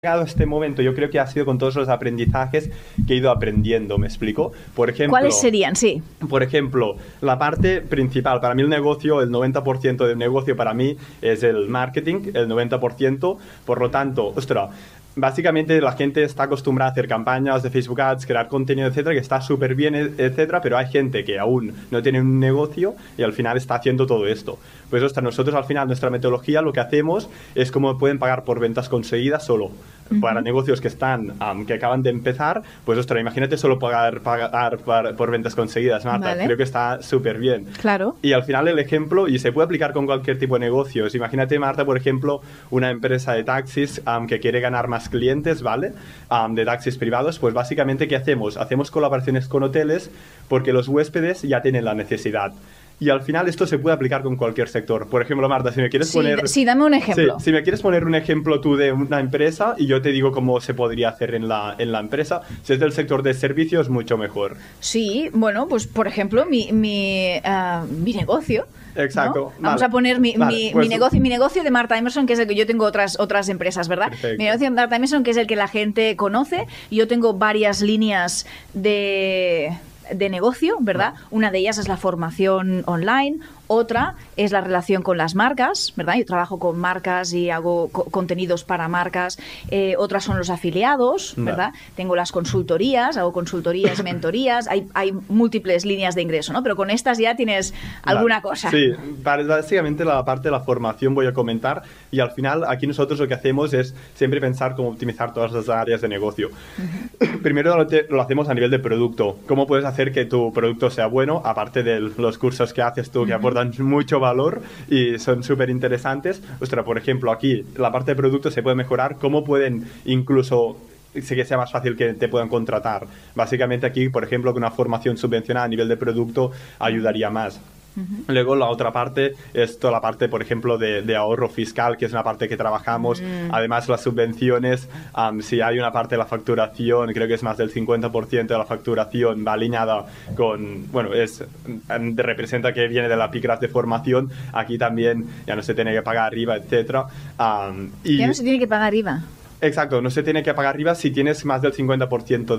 llegado a este momento, yo creo que ha sido con todos los aprendizajes que he ido aprendiendo, ¿me explico? Por ejemplo, ¿cuáles serían? Sí. Por ejemplo, la parte principal, para mí el negocio, el 90% del negocio para mí es el marketing, el 90%, por lo tanto, ostras, básicamente la gente está acostumbrada a hacer campañas de Facebook Ads, crear contenido, etcétera, que está súper bien, etcétera, pero hay gente que aún no tiene un negocio y al final está haciendo todo esto. Pues, ostras, nosotros al final, nuestra metodología, lo que hacemos es cómo pueden pagar por ventas conseguidas solo. Para negocios que están, que acaban de empezar, pues, ostras, imagínate solo pagar por ventas conseguidas, Marta. Vale. Creo que está súper bien. Claro. Y al final el ejemplo, y se puede aplicar con cualquier tipo de negocios. Imagínate, Marta, por ejemplo, una empresa de taxis que quiere ganar más clientes, ¿vale? De taxis privados, pues básicamente, ¿qué hacemos? Hacemos colaboraciones con hoteles porque los huéspedes ya tienen la necesidad. Y al final esto se puede aplicar con cualquier sector. Por ejemplo, Marta, si me quieres poner... Sí, dame un ejemplo. Sí, si me quieres poner un ejemplo tú de una empresa y yo te digo cómo se podría hacer en la empresa, si es del sector de servicios, mucho mejor. Sí, bueno, pues por ejemplo, mi negocio. Exacto. ¿No? Vamos a poner mi negocio de Marta Emerson, que es el que yo tengo otras empresas, ¿verdad? Perfecto. Mi negocio de Marta Emerson, que es el que la gente conoce. Y yo tengo varias líneas de negocio, ¿verdad? Una de ellas es la formación online, otra es la relación con las marcas, ¿verdad? Yo trabajo con marcas y hago contenidos para marcas. Otras son los afiliados, ¿verdad? Vale. Tengo las consultorías, hago consultorías y mentorías. Hay múltiples líneas de ingreso, ¿no? Pero con estas ya tienes alguna cosa. Sí, básicamente la parte de la formación voy a comentar y al final aquí nosotros lo que hacemos es siempre pensar cómo optimizar todas las áreas de negocio. Primero lo hacemos a nivel de producto. ¿Cómo puedes hacer que tu producto sea bueno? Aparte de los cursos que haces tú que aportan mucho valor y son súper interesantes. Ostras, por ejemplo, aquí la parte de producto se puede mejorar. ¿Cómo pueden incluso sé que sea más fácil que te puedan contratar? Básicamente aquí, por ejemplo, que una formación subvencionada a nivel de producto ayudaría más. Luego la otra parte es toda la parte, por ejemplo, de ahorro fiscal, que es una parte que trabajamos. Además, las subvenciones, si hay una parte de la facturación, creo que es más del 50% de la facturación, va alineada con, bueno, representa que viene de la PICRAS de formación. Aquí también ya no se tiene que pagar IVA, etcétera. Ya no se tiene que pagar IVA. Exacto, no se tiene que pagar IVA si tienes más del 50%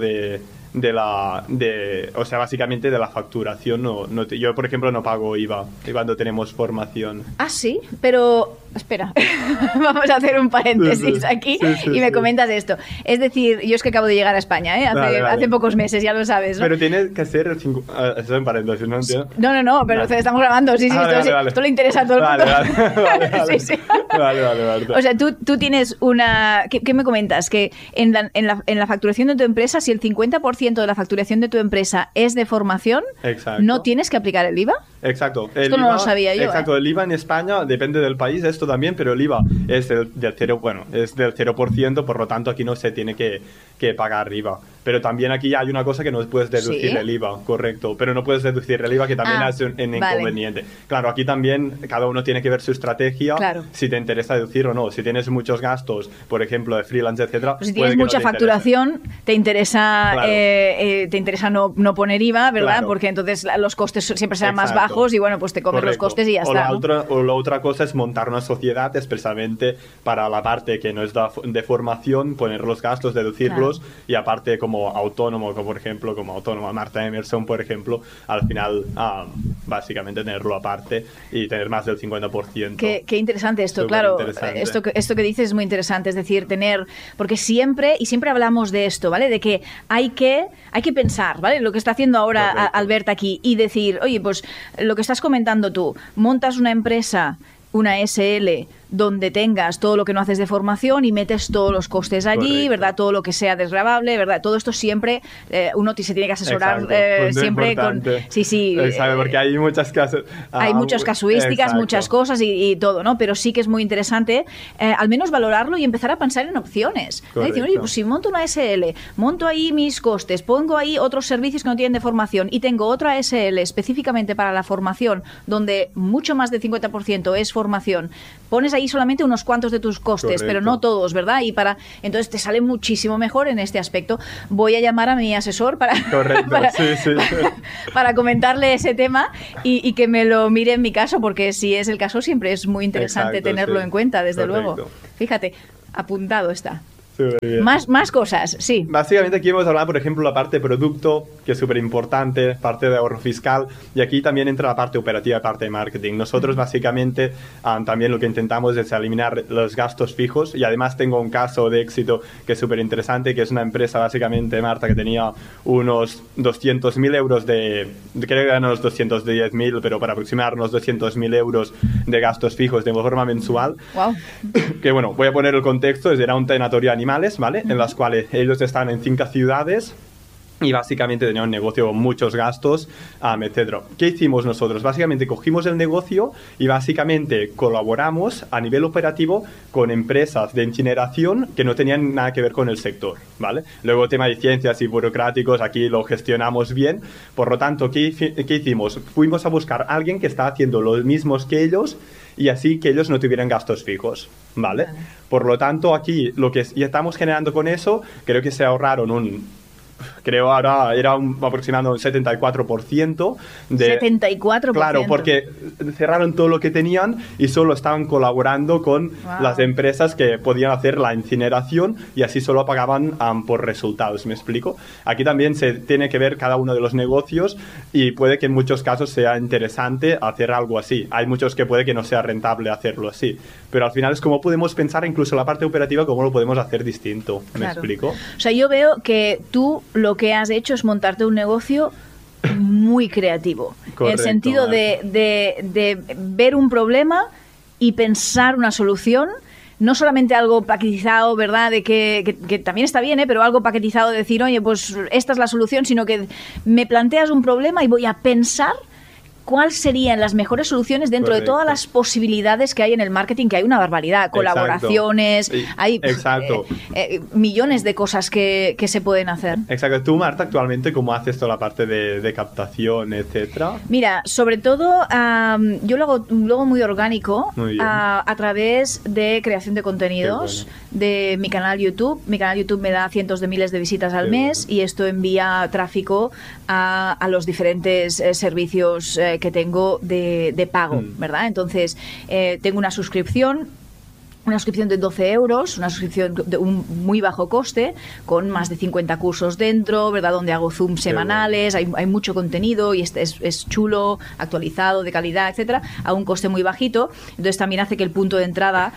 o sea, básicamente de la facturación. Yo, por ejemplo, no pago IVA cuando tenemos formación. Ah, sí, pero espera, vamos a hacer un paréntesis aquí y me comentas esto. Es decir, yo es que acabo de llegar a España, hace pocos meses, ya lo sabes, ¿no? Pero tiene que ser eso es en paréntesis, ¿no? ¿Entiendes? No, pero estamos grabando, sí, Vale. esto le interesa a todo el mundo. Vale. Sí. Vale. O sea, tú tienes una... ¿Qué me comentas? Que en la facturación de tu empresa, si el 50% de la facturación de tu empresa es de formación, exacto, ¿no tienes que aplicar el IVA? Exacto. Esto no lo sabía yo. Exacto, el IVA en España depende del país, esto también, pero el IVA es del 0%, por lo tanto aquí no se tiene que pagar IVA. Pero también aquí hay una cosa que no puedes deducir el IVA, correcto, pero no puedes deducir el IVA, que también es un inconveniente. Claro, aquí también cada uno tiene que ver su estrategia, si te interesa deducir o no. Si tienes muchos gastos, por ejemplo, de freelance, etcétera, pues si tienes mucha facturación, te interesa no poner IVA, ¿verdad? Claro. Porque entonces los costes siempre serán más bajos y bueno, pues te comes los costes y ya está. O la otra cosa es montar una sociedad expresamente para la parte que no es de formación, poner los gastos, deducirlos, y aparte como autónomo, como por ejemplo, como autónoma Marta Emerson, por ejemplo, al final básicamente tenerlo aparte y tener más del 50%. Qué interesante esto, claro. Interesante. Esto que dices es muy interesante, es decir, porque siempre hablamos de esto, ¿vale? De que hay que pensar, ¿vale? Lo que está haciendo ahora Albert aquí y decir, oye, pues lo que estás comentando tú, montas una empresa, una SL, donde tengas todo lo que no haces de formación y metes todos los costes allí, ¿verdad? Todo lo que sea desgravable, ¿verdad? Todo esto siempre uno se tiene que asesorar siempre con... Sí. Exacto, porque hay muchas hay muchas casuísticas, muchas cosas y todo, ¿no? Pero sí que es muy interesante al menos valorarlo y empezar a pensar en opciones. Decir, oye, pues si monto una SL, monto ahí mis costes, pongo ahí otros servicios que no tienen de formación y tengo otra SL específicamente para la formación, donde mucho más del 50% es formación, pones ahí solamente unos cuantos de tus costes, pero no todos, ¿verdad? Entonces te sale muchísimo mejor en este aspecto. Voy a llamar a mi asesor para comentarle ese tema y que me lo mire en mi caso, porque si es el caso siempre es muy interesante tenerlo en cuenta, desde luego. Fíjate, apuntado está. Más cosas, sí. Básicamente aquí hemos hablado, por ejemplo, la parte de producto, que es súper importante, parte de ahorro fiscal, y aquí también entra la parte operativa y parte de marketing. Nosotros básicamente también lo que intentamos es eliminar los gastos fijos, y además tengo un caso de éxito que es súper interesante, que es una empresa básicamente, Marta, que tenía unos 200.000 euros creo que eran unos 210.000, pero para aproximar unos 200.000 euros de gastos fijos de forma mensual. Wow. Que bueno, voy a poner el contexto, era un tanatorio de animales, ¿vale? En las cuales ellos están en 5 ciudades y básicamente tenían un negocio con muchos gastos, etc. ¿Qué hicimos nosotros? Básicamente cogimos el negocio y básicamente colaboramos a nivel operativo con empresas de incineración que no tenían nada que ver con el sector, ¿vale? Luego, tema de ciencias y burocráticos, aquí lo gestionamos bien. Por lo tanto, ¿qué hicimos? Fuimos a buscar a alguien que estaba haciendo los mismos que ellos y así que ellos no tuvieran gastos fijos, ¿vale? Por lo tanto, aquí lo que estamos generando con eso, creo que se ahorraron creo ahora era aproximadamente un 74% de... 74%. Claro, porque cerraron todo lo que tenían y solo estaban colaborando con las empresas que podían hacer la incineración y así solo pagaban por resultados, ¿me explico? Aquí también se tiene que ver cada uno de los negocios y puede que en muchos casos sea interesante hacer algo así. Hay muchos que puede que no sea rentable hacerlo así, pero al final es como podemos pensar incluso la parte operativa, cómo lo podemos hacer distinto, ¿me explico? O sea, yo veo que tú lo que has hecho es montarte un negocio muy creativo. Correcto, en el sentido de ver un problema y pensar una solución, no solamente algo paquetizado, ¿verdad? De que también está bien, pero algo paquetizado de decir, oye, pues esta es la solución, sino que me planteas un problema y voy a pensar cuáles serían las mejores soluciones dentro de todas las posibilidades que hay en el marketing, que hay una barbaridad, colaboraciones, hay millones de cosas que se pueden hacer. Exacto. Tú, Marta, actualmente, ¿cómo haces toda la parte de captación, etcétera? Mira, sobre todo, yo lo hago muy orgánico, a través de creación de contenidos, de mi canal YouTube. Mi canal YouTube me da cientos de miles de visitas al mes y esto envía tráfico a los diferentes servicios que tengo de pago, ¿verdad? Entonces, tengo una suscripción de 12 euros, una suscripción de un muy bajo coste, con más de 50 cursos dentro, ¿verdad? Donde hago Zoom semanales, hay mucho contenido y es chulo, actualizado, de calidad, etcétera, a un coste muy bajito. Entonces también hace que el punto de entrada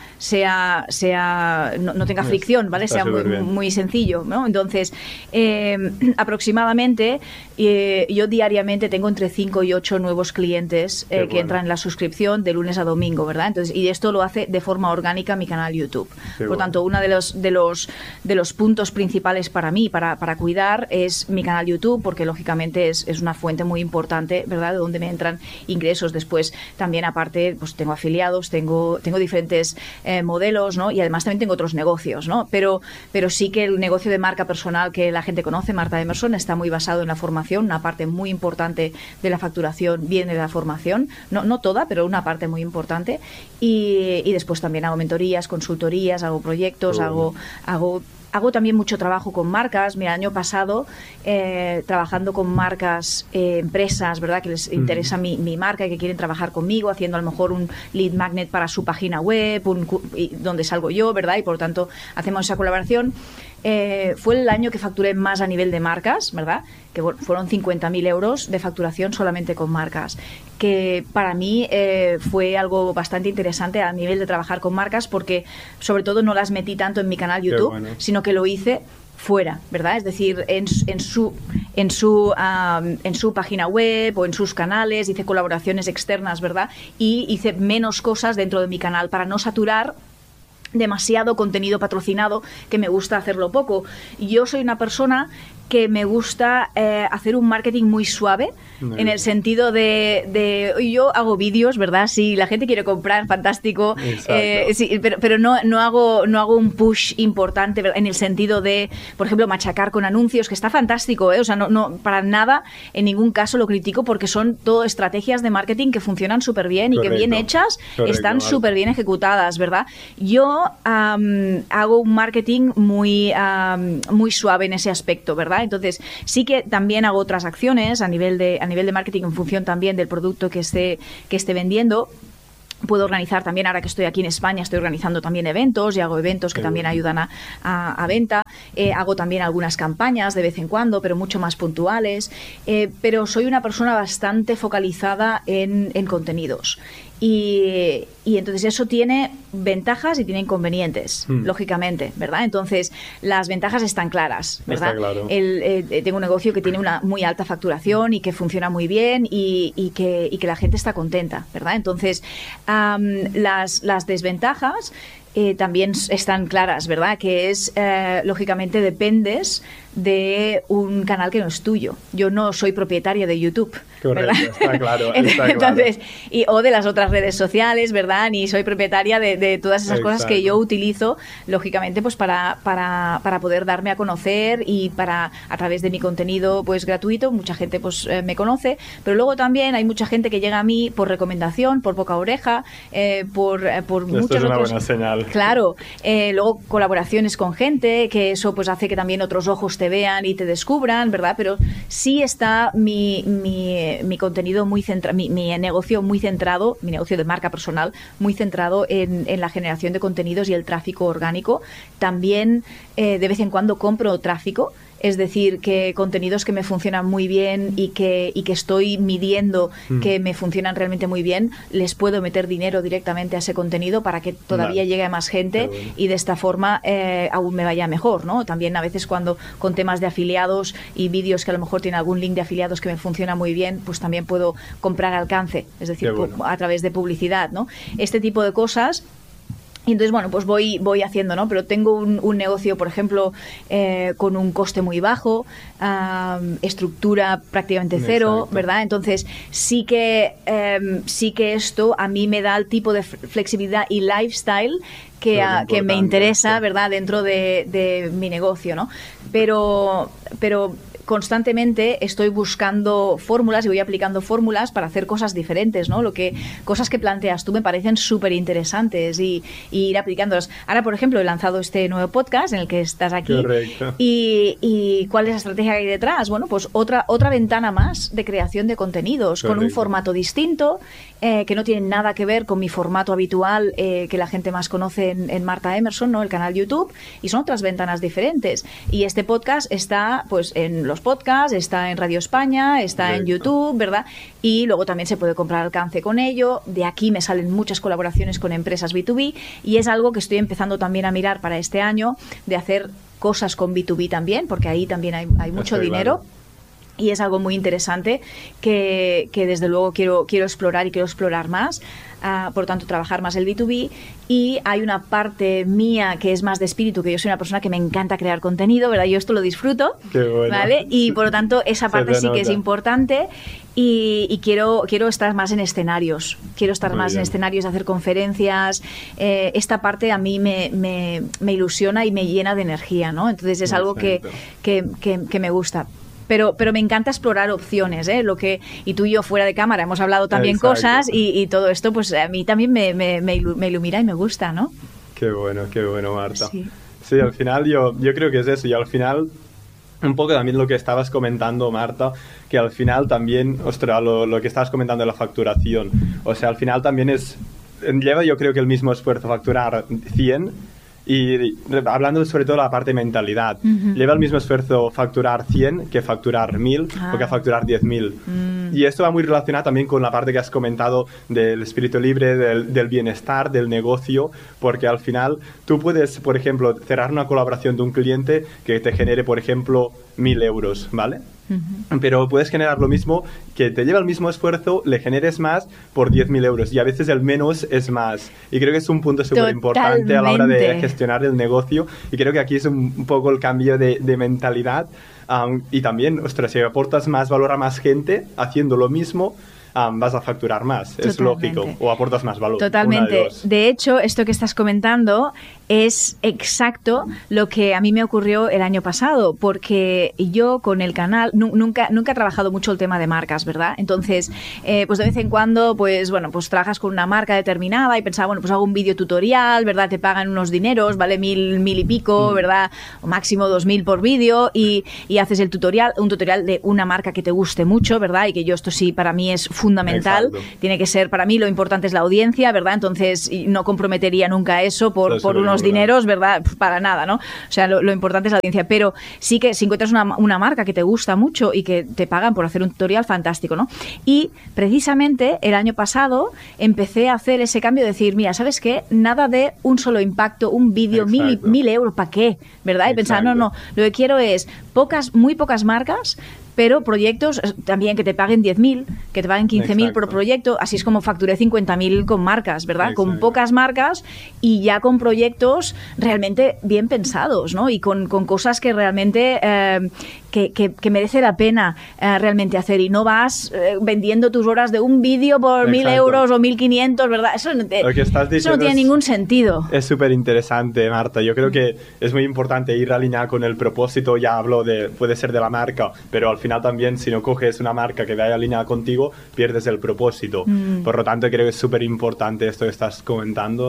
no tenga fricción, ¿vale? Sea muy sencillo, ¿no? Entonces, aproximadamente, yo diariamente tengo entre 5 y 8 nuevos clientes que entran en la suscripción de lunes a domingo, ¿verdad? Entonces, y esto lo hace de forma orgánica mi canal YouTube. Por lo tanto, uno de los puntos principales para mí, para cuidar, es mi canal YouTube, porque lógicamente es una fuente muy importante, ¿verdad?, de donde me entran ingresos. Después, también aparte, pues tengo afiliados, tengo diferentes modelos, ¿no? Y además también tengo otros negocios, ¿no? Pero sí que el negocio de marca personal que la gente conoce, Marta Emerson, está muy basado en la formación. Una parte muy importante de la facturación viene de la formación. No toda, pero una parte muy importante. Y después también hago mentorías, consultorías, hago proyectos, hago también mucho trabajo con marcas. Mira, el año pasado, trabajando con marcas, empresas, ¿verdad?, que les interesa mi marca y que quieren trabajar conmigo, haciendo a lo mejor un lead magnet para su página web, donde salgo yo, ¿verdad? Y por lo tanto hacemos esa colaboración. Fue el año que facturé más a nivel de marcas, ¿verdad? Que fueron 50.000 euros de facturación solamente con marcas, que para mí fue algo bastante interesante a nivel de trabajar con marcas, porque sobre todo no las metí tanto en mi canal YouTube, sino que lo hice fuera, ¿verdad? Es decir, en su página web o en sus canales, hice colaboraciones externas, ¿verdad? Y hice menos cosas dentro de mi canal para no saturar demasiado contenido patrocinado, que me gusta hacerlo poco. Yo soy una persona que me gusta hacer un marketing muy suave, en el sentido de yo hago vídeos, ¿verdad? Si la gente quiere comprar, fantástico, sí, pero no hago un push importante, ¿verdad?, en el sentido de, por ejemplo, machacar con anuncios, que está fantástico, o sea, no para nada, en ningún caso lo critico, porque son todo estrategias de marketing que funcionan súper bien y que bien hechas, están súper bien ejecutadas, ¿verdad? Yo hago un marketing muy suave en ese aspecto, ¿verdad? Entonces, sí que también hago otras acciones a nivel de marketing en función también del producto que esté vendiendo. Puedo organizar también, ahora que estoy aquí en España, estoy organizando también eventos y hago eventos que también ayudan a venta. Hago también algunas campañas de vez en cuando, pero mucho más puntuales. Pero soy una persona bastante focalizada en contenidos. Y entonces eso tiene ventajas y tiene inconvenientes, lógicamente, ¿verdad? Entonces las ventajas están claras, ¿verdad? Está claro. Tengo un negocio que tiene una muy alta facturación y que funciona muy bien y que la gente está contenta, ¿verdad? Entonces las desventajas también están claras, ¿verdad? Que es, lógicamente, dependes de un canal que no es tuyo. Yo no soy propietaria de YouTube, ¿verdad? Correcto, está claro. Entonces, o de las otras redes sociales, ¿verdad? Ni soy propietaria de todas esas cosas que yo utilizo, lógicamente, pues para poder darme a conocer y a través de mi contenido pues gratuito, mucha gente pues me conoce, pero luego también hay mucha gente que llega a mí por recomendación, por boca a oreja, por muchas otras... Esto es una buena señal. Claro. Luego colaboraciones con gente, que eso pues hace que también otros ojos te vean y te descubran, ¿verdad? Pero sí está mi contenido muy centrado, mi negocio muy centrado, mi negocio de marca personal muy centrado en la generación de contenidos y el tráfico orgánico. También de vez en cuando compro tráfico. Es decir, que contenidos que me funcionan muy bien y que estoy midiendo que me funcionan realmente muy bien, les puedo meter dinero directamente a ese contenido para que todavía llegue a más gente y de esta forma aún me vaya mejor, ¿no? También a veces cuando con temas de afiliados y vídeos que a lo mejor tienen algún link de afiliados que me funciona muy bien, pues también puedo comprar alcance, es decir, a través de publicidad, ¿no? Este tipo de cosas. Y entonces, bueno, pues voy haciendo, ¿no? Pero tengo un negocio, por ejemplo, con un coste muy bajo, estructura prácticamente cero, exacto, ¿verdad? Entonces, sí que esto a mí me da el tipo de flexibilidad y lifestyle que me interesa, ¿verdad? Dentro de mi negocio, ¿no? Pero constantemente estoy buscando fórmulas y voy aplicando fórmulas para hacer cosas diferentes, ¿no? Cosas que planteas tú me parecen súper interesantes y ir aplicándolas. Ahora, por ejemplo, he lanzado este nuevo podcast en el que estás aquí. Correcto. ¿Y cuál es la estrategia que hay detrás? Bueno, pues otra ventana más de creación de contenidos. Correcto. Con un formato distinto que no tiene nada que ver con mi formato habitual que la gente más conoce en Marta Emerson, ¿no? El canal YouTube, y son otras ventanas diferentes. Y este podcast está pues en los podcasts, está en Radio España, está Correcto. En YouTube, ¿verdad? Y luego también se puede comprar alcance con ello. De aquí me salen muchas colaboraciones con empresas B2B y es algo que estoy empezando también a mirar para este año, de hacer cosas con B2B también, porque ahí también hay mucho dinero. Claro. Y es algo muy interesante que desde luego quiero explorar y quiero explorar más. Por tanto, trabajar más el B2B. Y hay una parte mía que es más de espíritu, que yo soy una persona que me encanta crear contenido, ¿verdad? Yo esto lo disfruto, Qué bueno. ¿Vale? Y por lo tanto, esa parte sí que es importante. Y quiero estar más en escenarios. Quiero estar muy más bien. En escenarios, hacer conferencias. Esta parte a mí me ilusiona y me llena de energía, ¿no? Entonces es algo que me gusta. Pero me encanta explorar opciones, ¿eh? Y tú y yo fuera de cámara hemos hablado también Exacto. cosas y todo esto pues a mí también me ilumina y me gusta, ¿no? Qué bueno, Marta. Sí, al final yo creo que es eso. Y al final, un poco también lo que estabas comentando, Marta, que al final también, ostras, lo que estabas comentando de la facturación. O sea, al final también lleva yo creo que el mismo esfuerzo facturar 100. Y hablando sobre todo de la parte de mentalidad, lleva el mismo esfuerzo facturar 100 que facturar 1000 o que facturar 10.000. Y esto va muy relacionado también con la parte que has comentado del espíritu libre, del bienestar, del negocio, porque al final tú puedes, por ejemplo, cerrar una colaboración de un cliente que te genere, por ejemplo, 1.000 euros, ¿vale? Pero puedes generar lo mismo, que te lleva el mismo esfuerzo, le generes más por 10.000 euros y a veces el menos es más, y creo que es un punto súper importante a la hora de gestionar el negocio, y creo que aquí es un poco el cambio de mentalidad, y también, ostras, si aportas más valor a más gente haciendo lo mismo, vas a facturar más, Totalmente. Es lógico, o aportas más valor. Totalmente. De hecho, esto que estás comentando es exacto lo que a mí me ocurrió el año pasado, porque yo con el canal nunca he trabajado mucho el tema de marcas, ¿verdad? Entonces, pues de vez en cuando, pues bueno, pues trabajas con una marca determinada y pensaba, bueno, pues hago un vídeo tutorial, ¿verdad? Te pagan unos dineros, vale 1.000 y pico, ¿verdad? O máximo 2.000 por vídeo y haces el tutorial, un tutorial de una marca que te guste mucho, ¿verdad? Y que yo esto sí para mí es fundamental. Exacto. Tiene que ser, para mí lo importante es la audiencia, ¿verdad? Entonces no comprometería nunca eso por unos dineros, ¿verdad? Para nada, ¿no? O sea, lo importante es la audiencia, pero sí que si encuentras una marca que te gusta mucho y que te pagan por hacer un tutorial, fantástico, ¿no? Y precisamente el año pasado empecé a hacer ese cambio de decir, mira, ¿sabes qué? Nada de un solo impacto, un vídeo, 1.000 euros, ¿para qué? ¿Verdad? Y pensar, no, lo que quiero es muy pocas marcas, pero proyectos también que te paguen 10.000, que te paguen 15.000 por proyecto. Así es como facturé 50.000 con marcas, ¿verdad? Exacto. Con pocas marcas y ya con proyectos realmente bien pensados, ¿no? Y con cosas que realmente que merece la pena realmente hacer. Y no vas vendiendo tus horas de un vídeo por 1.000 euros o 1.500, ¿verdad? Eso no tiene ningún sentido. Es súper interesante, Marta. Yo creo que es muy importante ir alineado con el propósito. Ya hablo puede ser de la marca, pero al final también si no coges una marca que vaya alineada contigo, pierdes el propósito. Por lo tanto, creo que es súper importante esto que estás comentando.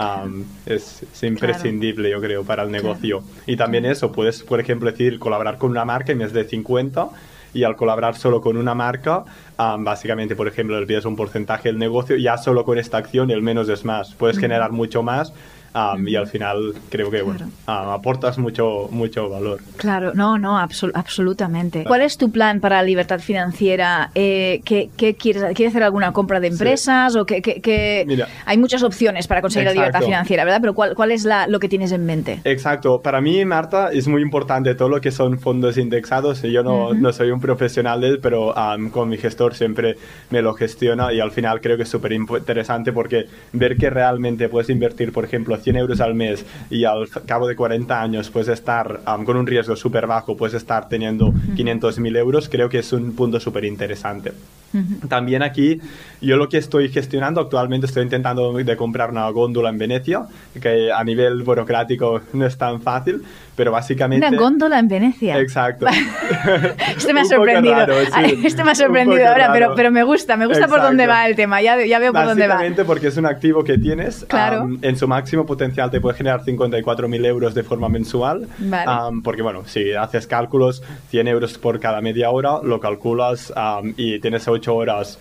Es imprescindible, yo creo, para el negocio. Y también eso, puedes, por ejemplo, decir colaborar con una marca en vez de 50, y al colaborar solo con una marca, básicamente, por ejemplo, le pides un porcentaje del negocio, ya solo con esta acción el menos es más. Puedes generar mucho más. Y al final creo que aportas mucho valor. Claro, absolutamente. ¿Cuál es tu plan para la libertad financiera? ¿Qué quieres hacer? ¿Alguna compra de empresas? Sí. ¿O Mira, hay muchas opciones para conseguir la libertad financiera, ¿verdad? Pero ¿cuál es lo que tienes en mente? Exacto. Para mí, Marta, es muy importante todo lo que son fondos indexados. Yo no soy un profesional de él, pero con mi gestor siempre me lo gestiona y al final creo que es súper interesante porque ver que realmente puedes invertir, por ejemplo, 100 euros al mes y al cabo de 40 años puedes estar con un riesgo súper bajo, puedes estar teniendo 500.000 euros, creo que es un punto súper interesante. También aquí, yo lo que estoy gestionando actualmente, estoy intentando de comprar una góndola en Venecia, que a nivel burocrático no es tan fácil, pero básicamente... Una góndola en Venecia. Exacto. Este me ha sorprendido. Raro, sí. Este me ha sorprendido ahora, pero me gusta por dónde va el tema, ya veo por dónde va. Básicamente porque es un activo que tienes, claro. En su máximo potencial te puede generar 54.000 euros de forma mensual, vale. Porque bueno, si haces cálculos, 100 euros por cada media hora, lo calculas y tienes 8 horas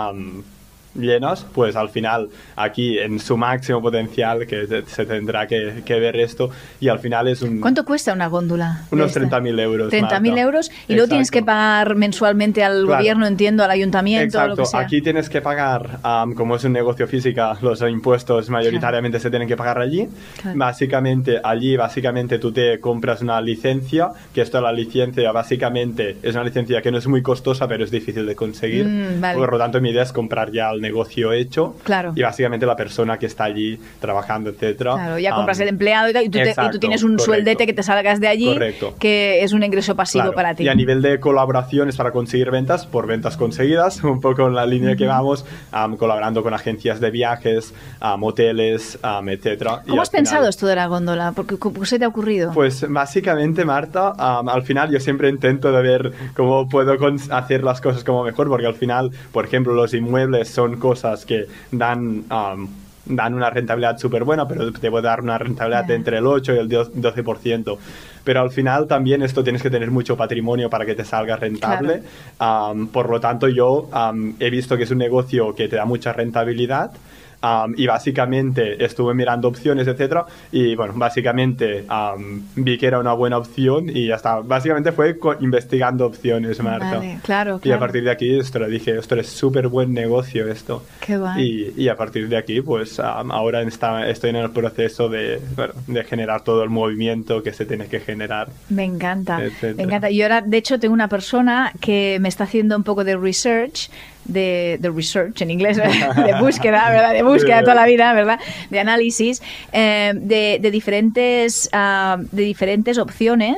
llenas, pues al final aquí en su máximo potencial que se tendrá que ver esto y al final es un... ¿Cuánto cuesta una góndola? Unos 30.000 euros. 30.000 euros y Exacto. Luego tienes que pagar mensualmente al gobierno, entiendo, al ayuntamiento. Exacto. O lo que sea. Aquí tienes que pagar, como es un negocio física, los impuestos mayoritariamente se tienen que pagar allí. Claro. Básicamente tú te compras una licencia, que esto la licencia básicamente es una licencia que no es muy costosa, pero es difícil de conseguir. Vale. Por lo tanto, mi idea es comprar ya el negocio hecho, claro. Y básicamente la persona que está allí trabajando, etcétera. Claro, ya compras el empleado y tú tienes un sueldete que te salgas de allí, correcto. Que es un ingreso pasivo claro. para ti. Y a nivel de colaboraciones para conseguir ventas, por ventas conseguidas, un poco en la línea que vamos, colaborando con agencias de viajes, hoteles, etcétera. ¿Cómo has pensado esto de la góndola? ¿Cómo se te ha ocurrido? Pues básicamente, Marta, al final yo siempre intento de ver cómo puedo hacer las cosas como mejor, porque al final, por ejemplo, los inmuebles son cosas que dan una rentabilidad súper buena, pero te puede dar una rentabilidad de entre el 8 y el 12%. Pero al final también esto tienes que tener mucho patrimonio para que te salga rentable. Claro. Por lo tanto, yo he visto que es un negocio que te da mucha rentabilidad. Y básicamente estuve mirando opciones, etcétera, y bueno, básicamente vi que era una buena opción y ya está. Básicamente fue investigando opciones, Marta. Vale, claro. Y a partir de aquí dije, esto es súper buen negocio esto. Qué guay. Y a partir de aquí, pues ahora estoy en el proceso de generar todo el movimiento que se tiene que generar. Me encanta, etcétera. Me encanta. Y ahora, de hecho, tengo una persona que me está haciendo un poco de research, de research en inglés, de búsqueda, ¿verdad? De búsqueda toda la vida, ¿verdad? De análisis, de diferentes opciones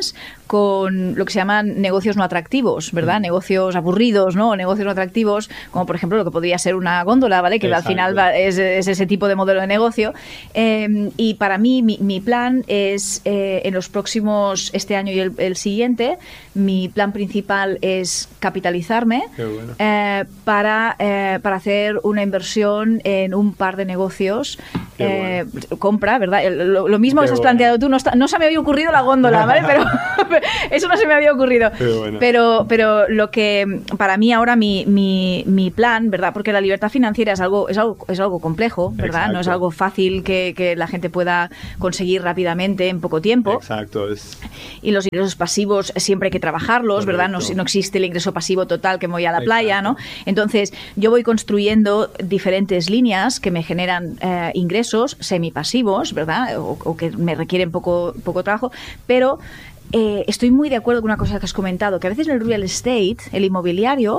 con lo que se llaman negocios no atractivos, ¿verdad? Negocios aburridos, ¿no? O negocios no atractivos, como por ejemplo lo que podría ser una góndola, ¿vale? Que Exacto. al final es ese tipo de modelo de negocio. Y para mí, mi plan es, en los próximos, este año y el siguiente, mi plan principal es capitalizarme. Qué bueno. Para hacer una inversión en un par de negocios. Bueno. Compra, ¿verdad? Lo mismo Qué que has bueno. planteado tú, no se me había ocurrido la góndola, ¿vale? Pero eso no se me había ocurrido. Bueno. Pero lo que para mí ahora mi plan, ¿verdad? Porque la libertad financiera es algo complejo, ¿verdad? Exacto. No es algo fácil que la gente pueda conseguir rápidamente en poco tiempo. Exacto. Y los ingresos pasivos siempre hay que trabajarlos, Correcto. ¿verdad? No existe el ingreso pasivo total que me voy a la playa, Exacto. ¿no? Entonces, yo voy construyendo diferentes líneas que me generan ingresos semipasivos, ¿verdad? O que me requieren poco trabajo, pero estoy muy de acuerdo con una cosa que has comentado, que a veces el real estate, el inmobiliario,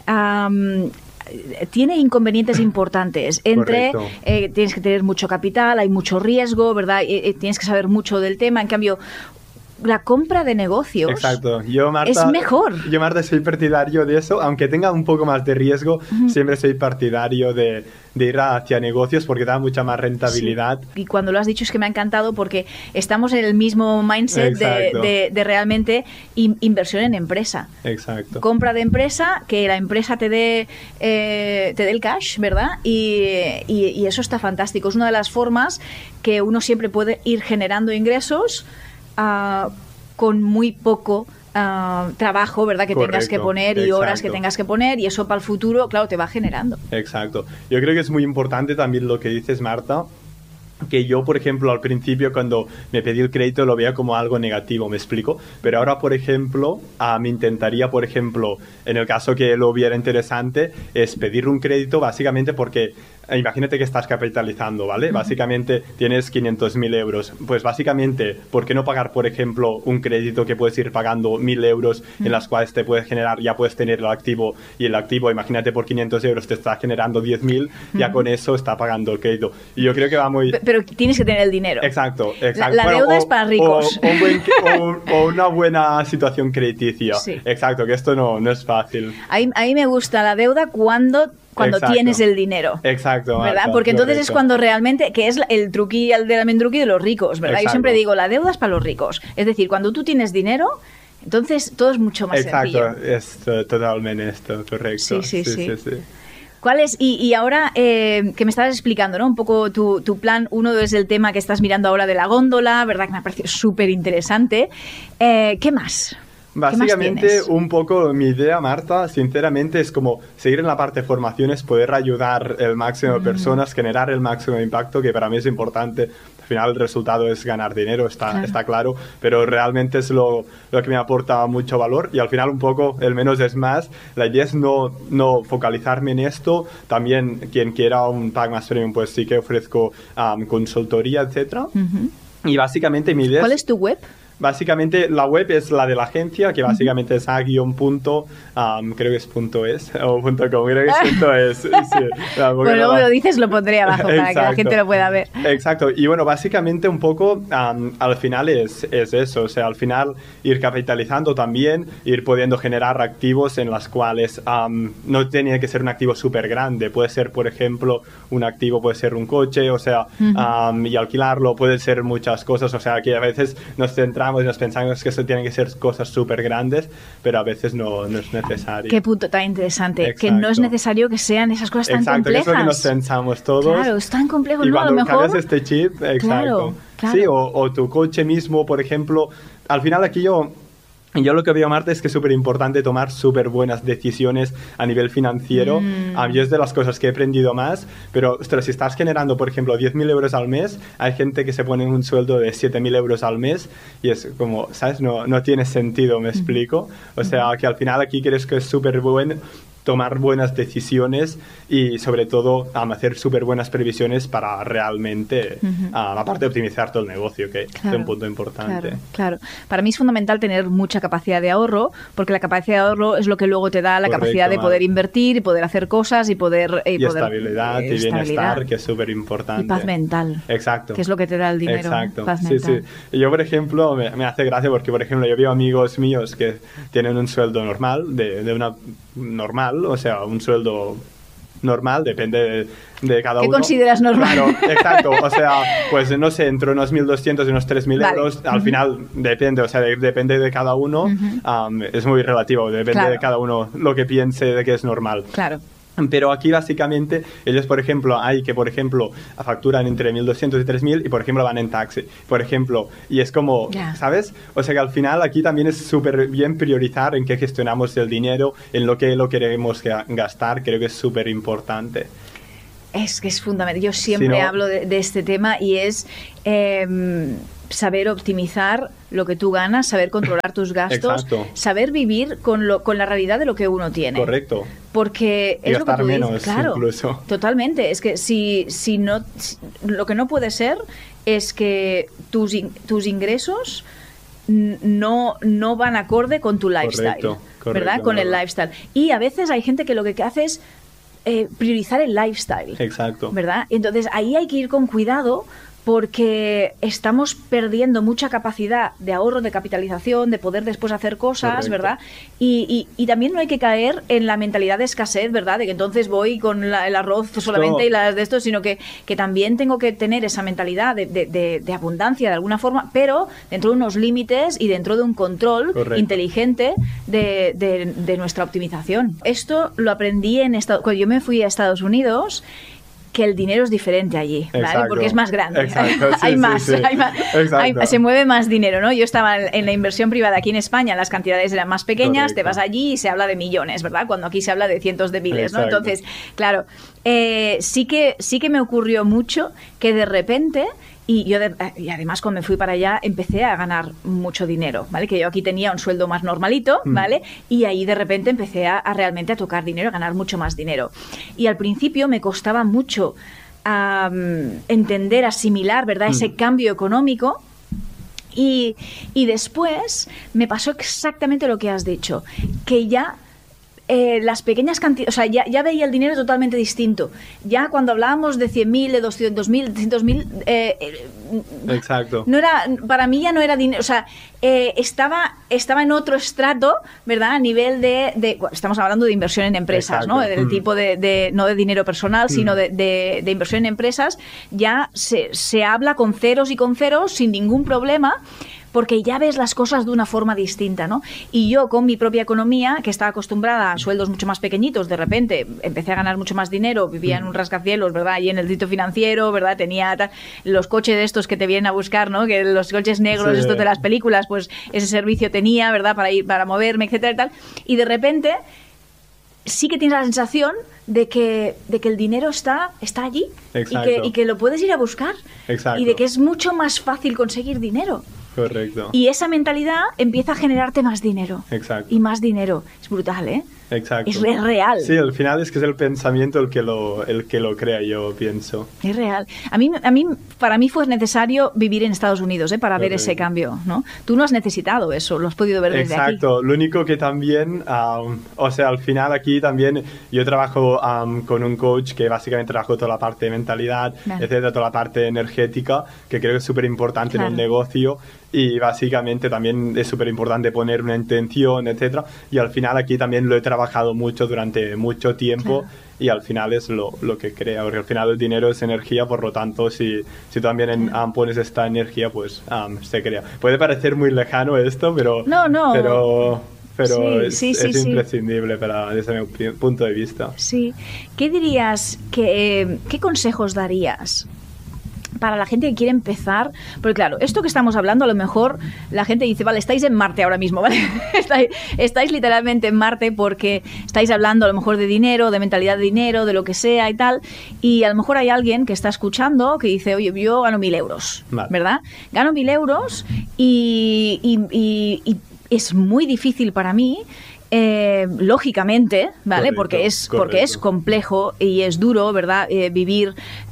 tiene inconvenientes importantes entre tienes que tener mucho capital, hay mucho riesgo, ¿verdad? Tienes que saber mucho del tema. En cambio, la compra de negocios. Exacto. Yo, Marta, es mejor. Yo, Marta, soy partidario de eso, aunque tenga un poco más de riesgo, siempre soy partidario de ir hacia negocios porque da mucha más rentabilidad. Sí. Y cuando lo has dicho es que me ha encantado porque estamos en el mismo mindset de realmente inversión en empresa. Exacto. Compra de empresa, que la empresa te dé el cash, ¿verdad? Y eso está fantástico. Es una de las formas que uno siempre puede ir generando ingresos con muy poco trabajo, ¿verdad? Que tengas que poner y horas que tengas que poner, y eso para el futuro, claro, te va generando. Exacto. Yo creo que es muy importante también lo que dices, Marta, que yo, por ejemplo, al principio cuando me pedí el crédito lo veía como algo negativo, ¿me explico? Pero ahora, por ejemplo, me intentaría, por ejemplo, en el caso que lo viera interesante, es pedir un crédito básicamente porque imagínate que estás capitalizando, ¿vale? Básicamente tienes 500.000 euros. Pues básicamente, ¿por qué no pagar, por ejemplo, un crédito que puedes ir pagando 1.000 euros en las cuales te puedes generar, ya puedes tener el activo, y el activo, imagínate, por 500 euros te está generando 10.000, ya con eso está pagando el crédito. Y yo creo que va muy... Pero tienes que tener el dinero. Exacto. La deuda es para ricos. O una buena situación crediticia. Sí. Exacto, que esto no es fácil. A mí me gusta la deuda cuando Exacto. tienes el dinero. Exacto, Marta, ¿verdad? Porque entonces correcto. es cuando realmente, que es el truqui del almendruqui de los ricos, ¿verdad? Exacto. Yo siempre digo, la deuda es para los ricos. Es decir, cuando tú tienes dinero, entonces todo es mucho más sencillo. Exacto, es totalmente esto, correcto. Sí. ¿Cuál es? Y ahora que me estabas explicando, ¿no? Un poco tu plan, uno es el tema que estás mirando ahora de la góndola, ¿verdad? Que me ha parecido súper interesante. ¿Qué más? Básicamente, un poco mi idea, Marta, sinceramente, es como seguir en la parte de formaciones, poder ayudar el máximo de personas, generar el máximo de impacto, que para mí es importante. Al final el resultado es ganar dinero, está claro, pero realmente es lo que me aporta mucho valor, y al final un poco el menos es más. La idea es no focalizarme en esto. También quien quiera un pack más premium, pues sí que ofrezco consultoría, etcétera. Y básicamente mi idea ¿Cuál es tu web? Básicamente la web es la de la agencia, que básicamente es a-punto, creo que es .es o .com, creo que es .es. Sí, bueno, luego me lo dices, lo pondré abajo para que la gente lo pueda ver. Exacto, y bueno, básicamente un poco al final es eso, o sea, al final ir capitalizando también, ir pudiendo generar activos en las cuales no tiene que ser un activo súper grande, puede ser, por ejemplo, un activo puede ser un coche, o sea, y alquilarlo, puede ser muchas cosas, o sea, que a veces nos centramos y nos pensamos que eso tienen que ser cosas súper grandes, pero a veces no es necesario. Qué punto tan interesante. Exacto. Que no es necesario que sean esas cosas tan complejas. Exacto, que es lo que nos pensamos todos. Claro, es tan complejo, y ¿no? cuando A lo mejor... cambias este chip, exacto. Claro. Sí, o tu coche mismo, por ejemplo. Al final aquí yo lo que veo, Marta, es que es súper importante tomar súper buenas decisiones a nivel financiero. Yo es de las cosas que he aprendido más, pero ostras, si estás generando, por ejemplo, 10.000 euros al mes, hay gente que se pone en un sueldo de 7.000 euros al mes y es como, ¿sabes? No tiene sentido, ¿me explico? O sea, que al final aquí crees que es súper bueno tomar buenas decisiones y sobre todo hacer súper buenas previsiones para realmente, aparte de optimizar todo el negocio, que es un punto importante. Claro. Para mí es fundamental tener mucha capacidad de ahorro, porque la capacidad de ahorro es lo que luego te da la capacidad de poder invertir y poder hacer cosas y poder... Y estabilidad y bienestar, que es súper importante. Y paz mental. Exacto. Que es lo que te da el dinero. Exacto. Paz mental. Y yo, por ejemplo, me hace gracia porque, por ejemplo, yo veo amigos míos que tienen un sueldo normal, normal, o sea, un sueldo normal, depende de cada uno. ¿Qué consideras normal? Claro, exacto. O sea, pues no sé, entre unos 1.200 y unos 3.000 euros, al final depende, o sea, depende de cada uno. Es muy relativo, depende de cada uno lo que piense de que es normal. Claro. Pero aquí básicamente ellos, por ejemplo, facturan entre 1.200 y 3.000 y, por ejemplo, van en taxi, por ejemplo, y es como, ¿sabes? O sea que al final aquí también es súper bien priorizar en qué gestionamos el dinero, en lo que lo queremos gastar, creo que es súper importante. Es que es fundamental. Yo siempre hablo de este tema y es saber optimizar lo que tú ganas, saber controlar tus gastos, saber vivir con la realidad de lo que uno tiene. Correcto. Porque es lo que tú menos, dices, claro, incluso. Totalmente. Es que lo que no puede ser es que tus ingresos no van acorde con tu lifestyle, correcto, ¿verdad? Con el lifestyle. Y a veces hay gente que lo que hace es priorizar el lifestyle. Exacto. ¿Verdad? Entonces ahí hay que ir con cuidado porque estamos perdiendo mucha capacidad de ahorro, de capitalización, de poder después hacer cosas, ¿verdad? Y también no hay que caer en la mentalidad de escasez, ¿verdad? De que entonces voy con el arroz solamente y las de esto, sino que también tengo que tener esa mentalidad de abundancia de alguna forma, pero dentro de unos límites y dentro de un control inteligente de nuestra optimización. Esto lo aprendí cuando yo me fui a Estados Unidos, que el dinero es diferente allí, ¿vale? Porque es más grande. Exacto. Sí, hay más. Exacto. Se mueve más dinero, ¿no? Yo estaba en la inversión privada aquí en España, las cantidades eran más pequeñas, te vas allí y se habla de millones, ¿verdad? Cuando aquí se habla de cientos de miles, ¿no? Entonces, claro, sí que me ocurrió mucho que de repente... Y además cuando me fui para allá empecé a ganar mucho dinero, ¿vale? Que yo aquí tenía un sueldo más normalito, ¿vale? Y ahí de repente empecé a realmente a tocar dinero, a ganar mucho más dinero. Y al principio me costaba mucho entender, asimilar, ¿verdad? Ese cambio económico. Y después me pasó exactamente lo que has dicho, que ya... las pequeñas cantidades, o sea, ya veía el dinero totalmente distinto. Ya cuando hablábamos de 100.000, de 200.000, de 300.000, exacto. No era, para mí ya no era dinero, o sea, estaba en otro estrato, ¿verdad? A nivel bueno, estamos hablando de inversión en empresas, ¿no? Del tipo no de dinero personal, sino de inversión en empresas. Ya se habla con ceros y con ceros sin ningún problema, porque ya ves las cosas de una forma distinta, ¿no? Y yo con mi propia economía, que estaba acostumbrada a sueldos mucho más pequeñitos, de repente empecé a ganar mucho más dinero, vivía en un rascacielos, ¿verdad? Y en el distrito financiero, ¿verdad? Tenía los coches de estos que te vienen a buscar, ¿no? Que los coches negros, estos de las películas, pues ese servicio tenía, ¿verdad? Para moverme, etcétera y tal. Y de repente sí que tienes la sensación de que el dinero está allí y que lo puedes ir a buscar. Exacto. Y de que es mucho más fácil conseguir dinero. Correcto. Y esa mentalidad empieza a generarte más dinero. Exacto. Y más dinero. Es brutal, ¿eh? Exacto. Es real. Sí, al final es que es el pensamiento el que lo crea, yo pienso. Es real. Para mí fue necesario vivir en Estados Unidos, para ver ese cambio, ¿no? Tú no has necesitado eso, lo has podido ver desde aquí. Exacto. Lo único que también, o sea, al final aquí también yo trabajo con un coach que básicamente trabajo toda la parte de mentalidad, etcétera, toda la parte energética, que creo que es súper importante en un negocio. Y básicamente también es súper importante poner una intención, etcétera. Y al final aquí también lo he trabajado mucho durante mucho tiempo. Y al final es lo que crea, porque al final el dinero es energía, por lo tanto si tú también pones esta energía, pues se crea. Puede parecer muy lejano esto, pero es imprescindible desde mi punto de vista. Sí. ¿Qué dirías, qué consejos darías para la gente que quiere empezar? Porque claro, esto que estamos hablando, a lo mejor la gente dice, vale, estáis en Marte ahora mismo, ¿vale? estáis literalmente en Marte porque estáis hablando a lo mejor de dinero, de mentalidad de dinero, de lo que sea y tal, y a lo mejor hay alguien que está escuchando que dice, oye, yo gano 1.000 euros, ¿verdad? Gano 1.000 euros y es muy difícil para mí lógicamente, ¿vale? Correcto, Porque es complejo y es duro, ¿verdad? Vivir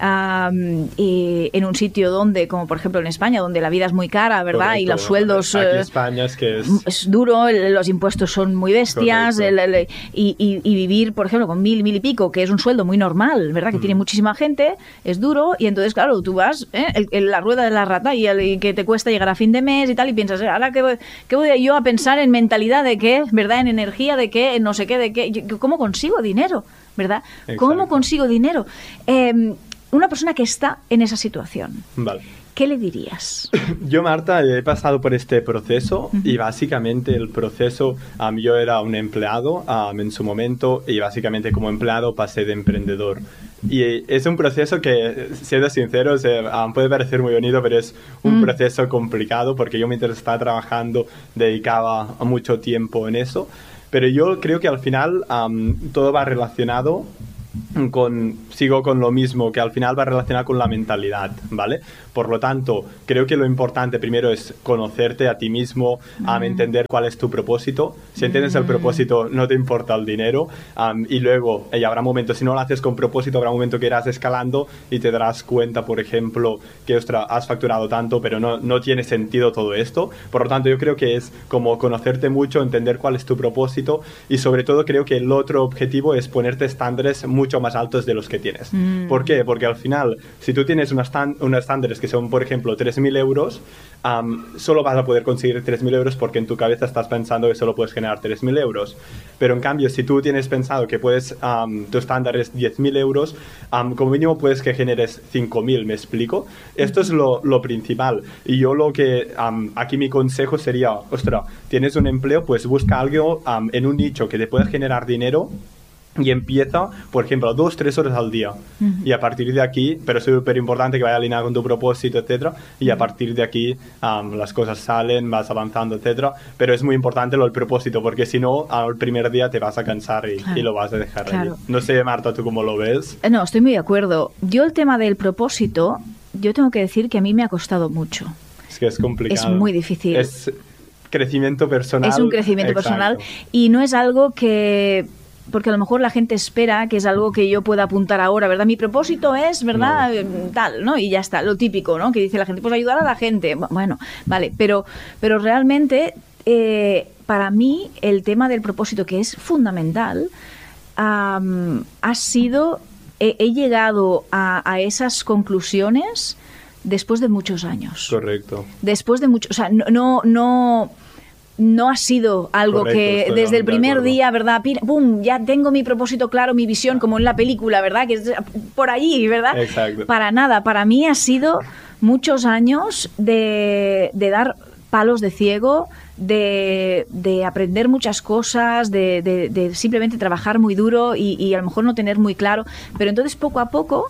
en un sitio donde, como por ejemplo en España, donde la vida es muy cara, ¿verdad? Correcto. Y los sueldos... Aquí España es que es duro, los impuestos son muy bestias, y vivir, por ejemplo, con 1.000 y pico, que es un sueldo muy normal, ¿verdad? Que tiene muchísima gente, es duro, y entonces, claro, tú vas la rueda de la rata y que te cuesta llegar a fin de mes y tal, y piensas, ahora ¿qué voy yo a pensar en mentalidad de qué, ¿verdad? En energía de qué, en no sé qué, de qué, ¿cómo consigo dinero? ¿Verdad? Exacto. ¿Cómo consigo dinero? Una persona que está en esa situación. Vale. ¿Qué le dirías? Yo, Marta, he pasado por este proceso y básicamente el proceso, yo era un empleado en su momento y básicamente como empleado pasé de emprendedor. Y es un proceso que, siendo sinceros, puede parecer muy bonito, pero es un proceso complicado porque yo mientras estaba trabajando dedicaba mucho tiempo en eso. Pero yo creo que al final todo va relacionado sigo con lo mismo, que al final va relacionado con la mentalidad, ¿vale? Por lo tanto, creo que lo importante primero es conocerte a ti mismo, entender cuál es tu propósito. Si entiendes el propósito, no te importa el dinero. Y luego, habrá momentos, si no lo haces con propósito, habrá un momento que irás escalando y te darás cuenta, por ejemplo, que, ostras, has facturado tanto, pero no tiene sentido todo esto. Por lo tanto, yo creo que es como conocerte mucho, entender cuál es tu propósito y sobre todo creo que el otro objetivo es ponerte estándares mucho más altos de los que tienes. ¿Por qué? Porque al final, si tú tienes unos estándares que son, por ejemplo, 3.000 euros, solo vas a poder conseguir 3.000 euros porque en tu cabeza estás pensando que solo puedes generar 3.000 euros. Pero en cambio, si tú tienes pensado que puedes, tu estándar es 10.000 euros, como mínimo puedes que generes 5.000, ¿me explico? Esto es lo principal. Y yo lo que, aquí mi consejo sería, ostras, tienes un empleo, pues busca algo en un nicho que te pueda generar dinero. Y empieza, por ejemplo, 2-3 horas al día. Y a partir de aquí, pero es súper importante que vaya alineado con tu propósito, etcétera. Y a partir de aquí las cosas salen, vas avanzando, etcétera. Pero es muy importante el propósito, porque si no, al primer día te vas a cansar y lo vas a dejar ahí. No sé, Marta, ¿tú cómo lo ves? No, estoy muy de acuerdo. Yo el tema del propósito, yo tengo que decir que a mí me ha costado mucho. Es que es complicado. Es muy difícil. Es crecimiento personal. Es un crecimiento personal y no es algo que... Porque a lo mejor la gente espera que es algo que yo pueda apuntar ahora, ¿verdad? Mi propósito es, ¿verdad? No. Tal, ¿no? Y ya está, lo típico, ¿no? Que dice la gente, pues ayudar a la gente. Bueno, vale, pero realmente para mí el tema del propósito, que es fundamental, ha sido... He llegado a esas conclusiones después de muchos años. Correcto. Después de muchos... O sea, no ha sido algo que desde el primer día, ¿verdad? ¡Pum! Ya tengo mi propósito claro, mi visión, como en la película, ¿verdad? Que es por allí, ¿verdad? Exacto. Para nada. Para mí ha sido muchos años de dar palos de ciego, de aprender muchas cosas, de simplemente trabajar muy duro y a lo mejor no tener muy claro. Pero entonces, poco a poco...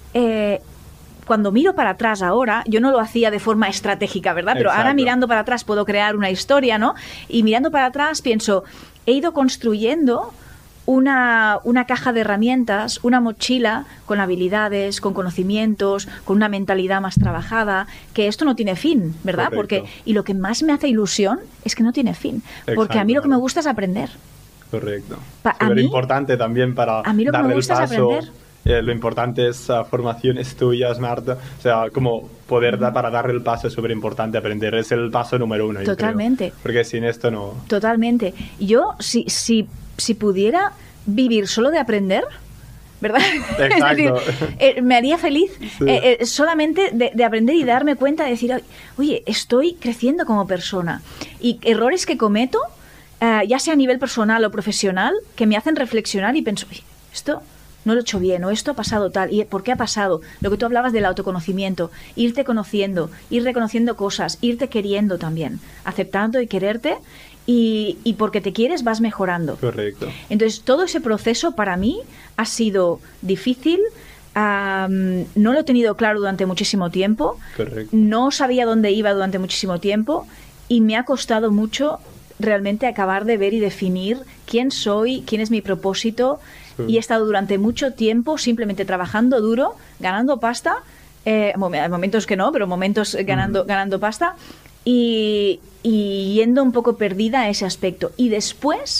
cuando miro para atrás ahora, yo no lo hacía de forma estratégica, ¿verdad? Pero ahora mirando para atrás puedo crear una historia, ¿no? Y mirando para atrás pienso, he ido construyendo una caja de herramientas, una mochila con habilidades, con conocimientos, con una mentalidad más trabajada, que esto no tiene fin, ¿verdad? Y lo que más me hace ilusión es que no tiene fin, porque a mí lo que me gusta es aprender. Correcto. Súper importante también para a mí lo que me gusta es aprender. Lo importante es formaciones tuyas, Marta. O sea, como poder para dar el paso es súper importante. Aprender es el paso número 1. Totalmente. Yo creo, porque sin esto no... Totalmente. Yo, si pudiera vivir solo de aprender, ¿verdad? Exacto. Es decir, me haría feliz solamente de aprender y darme cuenta de decir, oye, estoy creciendo como persona. Y errores que cometo, ya sea a nivel personal o profesional, que me hacen reflexionar y pienso, oye, esto... no lo he hecho bien, o esto ha pasado tal, ¿y por qué ha pasado? Lo que tú hablabas del autoconocimiento, irte conociendo, ir reconociendo cosas, irte queriendo también, aceptando y quererte, y porque te quieres vas mejorando. Correcto. Entonces, todo ese proceso para mí ha sido difícil, no lo he tenido claro durante muchísimo tiempo, Correcto. No sabía dónde iba durante muchísimo tiempo, y me ha costado mucho realmente acabar de ver y definir quién soy, quién es mi propósito. Y he estado durante mucho tiempo simplemente trabajando duro, ganando pasta, momentos que no, pero momentos ganando pasta y yendo un poco perdida a ese aspecto. Y después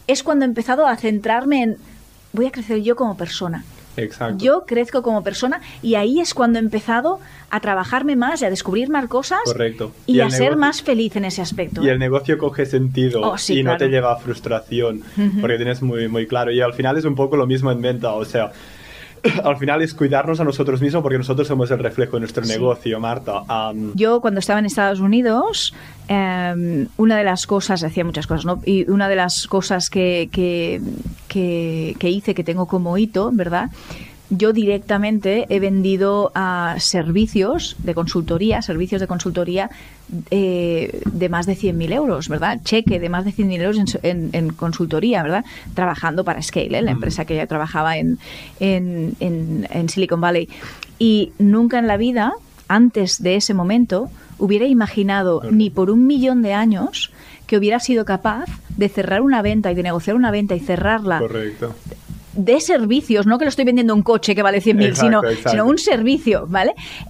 es cuando he empezado a centrarme en voy a crecer yo como persona. Exacto. Yo crezco como persona y ahí es cuando he empezado a trabajarme más y a descubrir más cosas. Correcto. Y a ser más feliz en ese aspecto. Y el negocio coge sentido sí, y claro. no te lleva a frustración, porque tienes muy, muy claro. Y al final es un poco lo mismo en venta, o sea, al final es cuidarnos a nosotros mismos porque nosotros somos el reflejo de nuestro negocio, Marta. Yo cuando estaba en Estados Unidos, una de las cosas, hacía muchas cosas, ¿no? Y una de las cosas que hice, que tengo como hito, ¿verdad? Yo directamente he vendido servicios de consultoría de más de 100.000 euros, ¿verdad? Cheque de más de 100.000 euros en consultoría, ¿verdad? Trabajando para Scale, la empresa que ya trabajaba en Silicon Valley. Y nunca en la vida, antes de ese momento, hubiera imaginado ni por 1.000.000 de años que hubiera sido capaz de cerrar una venta y de negociar una venta y cerrarla. Correcto. De servicios, no que lo estoy vendiendo un coche que vale 100.000, sino un servicio, ¿vale?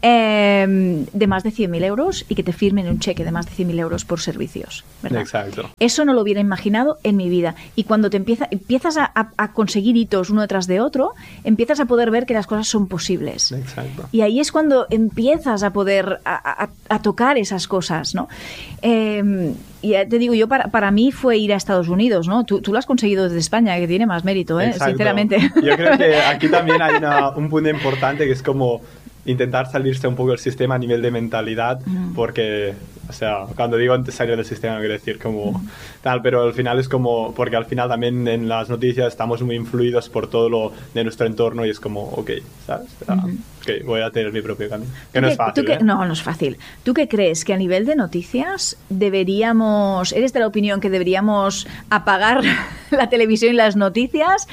De más de 100.000 euros y que te firmen un cheque de más de 100.000 euros por servicios, ¿verdad? Exacto. Eso no lo hubiera imaginado en mi vida. Y cuando te empiezas a conseguir hitos uno detrás de otro, empiezas a poder ver que las cosas son posibles. Exacto. Y ahí es cuando empiezas a poder a tocar esas cosas, ¿no? Y ya te digo, yo para mí fue ir a Estados Unidos, ¿no? Tú lo has conseguido desde España, que tiene más mérito, sinceramente. Yo creo que aquí también hay un punto importante que es como intentar salirse un poco del sistema a nivel de mentalidad, porque, o sea, cuando digo antes salir del sistema, quiero decir como tal, pero al final es como, porque al final también en las noticias estamos muy influidos por todo lo de nuestro entorno y es como, ok, ¿sabes? Ok, voy a tener mi propio camino. Que no es fácil, ¿eh? No es fácil. ¿Tú qué crees? Que a nivel de noticias eres de la opinión que deberíamos apagar la televisión y las noticias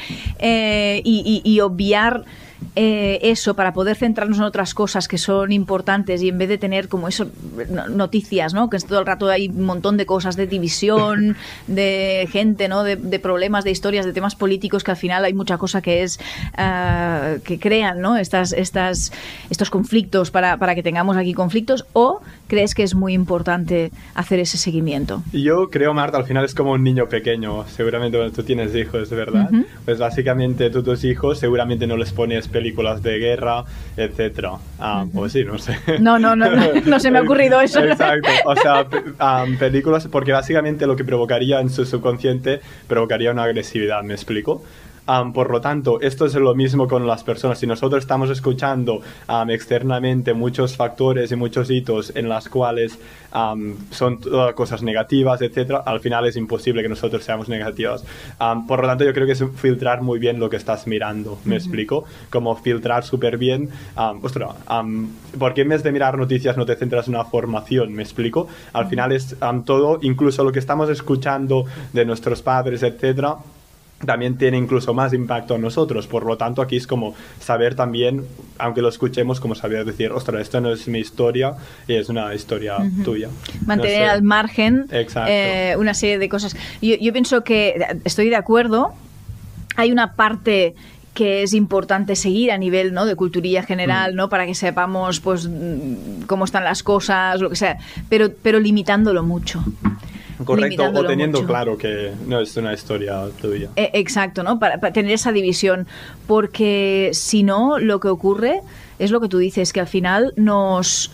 y obviar eso para poder centrarnos en otras cosas que son importantes y en vez de tener como eso noticias, ¿no? Que todo el rato hay un montón de cosas de división, de gente, ¿no? De problemas, de historias, de temas políticos, que al final hay mucha cosa que es que crean, ¿no? Estos conflictos para que tengamos aquí conflictos. ¿O crees que es muy importante hacer ese seguimiento? Yo creo, Marta, al final es como un niño pequeño. Seguramente cuando tú tienes hijos, ¿verdad? Pues básicamente tú tus hijos seguramente no les pones películas de guerra, etcétera. O sí, no sé. No se me ha ocurrido eso. Exacto. O sea, películas, porque básicamente lo que provocaría en su subconsciente provocaría una agresividad, ¿me explico? Por lo tanto, esto es lo mismo con las personas. Si nosotros estamos escuchando externamente muchos factores y muchos hitos en las cuales son todas cosas negativas, etcétera, al final es imposible que nosotros seamos negativos. Por lo tanto, yo creo que es filtrar muy bien lo que estás mirando, ¿me explico? Como filtrar súper bien. Porque en vez de mirar noticias no te centras en una formación, ¿me explico? Al final es todo, incluso lo que estamos escuchando de nuestros padres, etcétera, también tiene incluso más impacto en nosotros. Por lo tanto, aquí es como saber también, aunque lo escuchemos, como saber decir, ostras, esto no es mi historia, es una historia tuya. Mantener al margen una serie de cosas. Yo pienso que estoy de acuerdo. Hay una parte que es importante seguir a nivel, ¿no?, de culturilla general, ¿no?, para que sepamos pues cómo están las cosas, lo que sea, pero limitándolo mucho. Correcto, o teniendo mucho claro que no es una historia tuya. Exacto, ¿no? Para tener esa división, porque si no, lo que ocurre es lo que tú dices, que al final nos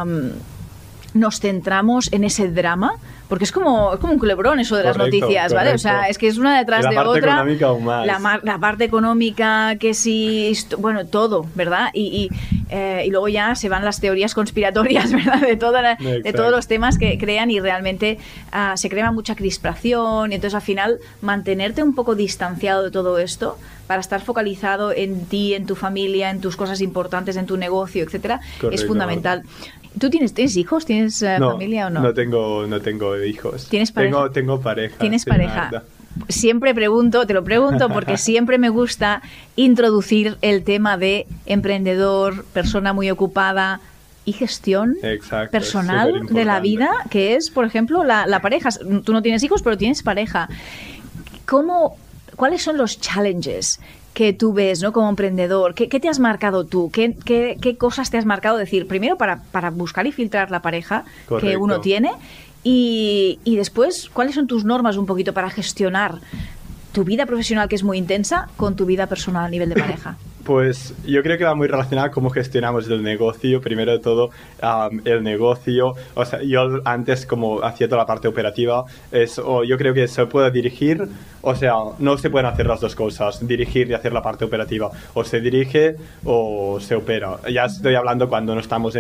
centramos en ese drama, porque es como un culebrón eso de las noticias, ¿vale? O sea, es que es una detrás de otra. La parte económica, que sí, bueno, todo, ¿verdad? Y luego ya se van las teorías conspiratorias, ¿verdad? De todos los temas que crean, y realmente se crea mucha crispación, y entonces al final mantenerte un poco distanciado de todo esto para estar focalizado en ti, en tu familia, en tus cosas importantes, en tu negocio, etcétera, es fundamental. ¿Tú tienes hijos? ¿Tienes familia o no? No tengo hijos. ¿Tienes pareja? Tengo pareja. ¿Tienes pareja? Siempre te lo pregunto porque siempre me gusta introducir el tema de emprendedor, persona muy ocupada y gestión personal de la vida, que es, por ejemplo, la pareja. Tú no tienes hijos, pero tienes pareja. ¿Cuáles son los challenges que tú ves, ¿no?, como emprendedor? ¿Qué te has marcado tú? ¿Qué cosas te has marcado? Decir, primero para buscar y filtrar la pareja que uno tiene, y después, ¿cuáles son tus normas un poquito para gestionar tu vida profesional, que es muy intensa, con tu vida personal a nivel de pareja? Pues yo creo que va muy relacionado a cómo gestionamos el negocio. Primero de todo, el negocio. O sea, yo antes, como hacía toda la parte operativa, yo creo que se puede dirigir, o sea, no se pueden hacer las dos cosas, dirigir y hacer la parte operativa. O se dirige o se opera. Ya estoy hablando cuando no estamos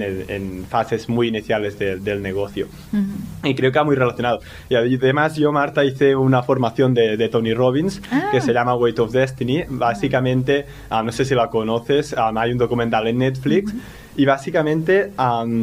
en fases muy iniciales del negocio. Y creo que va muy relacionado. Y además yo, Marta, hice una formación de Tony Robbins que se llama Weight of Destiny. Básicamente, no sé si la conoces, hay un documental en Netflix y básicamente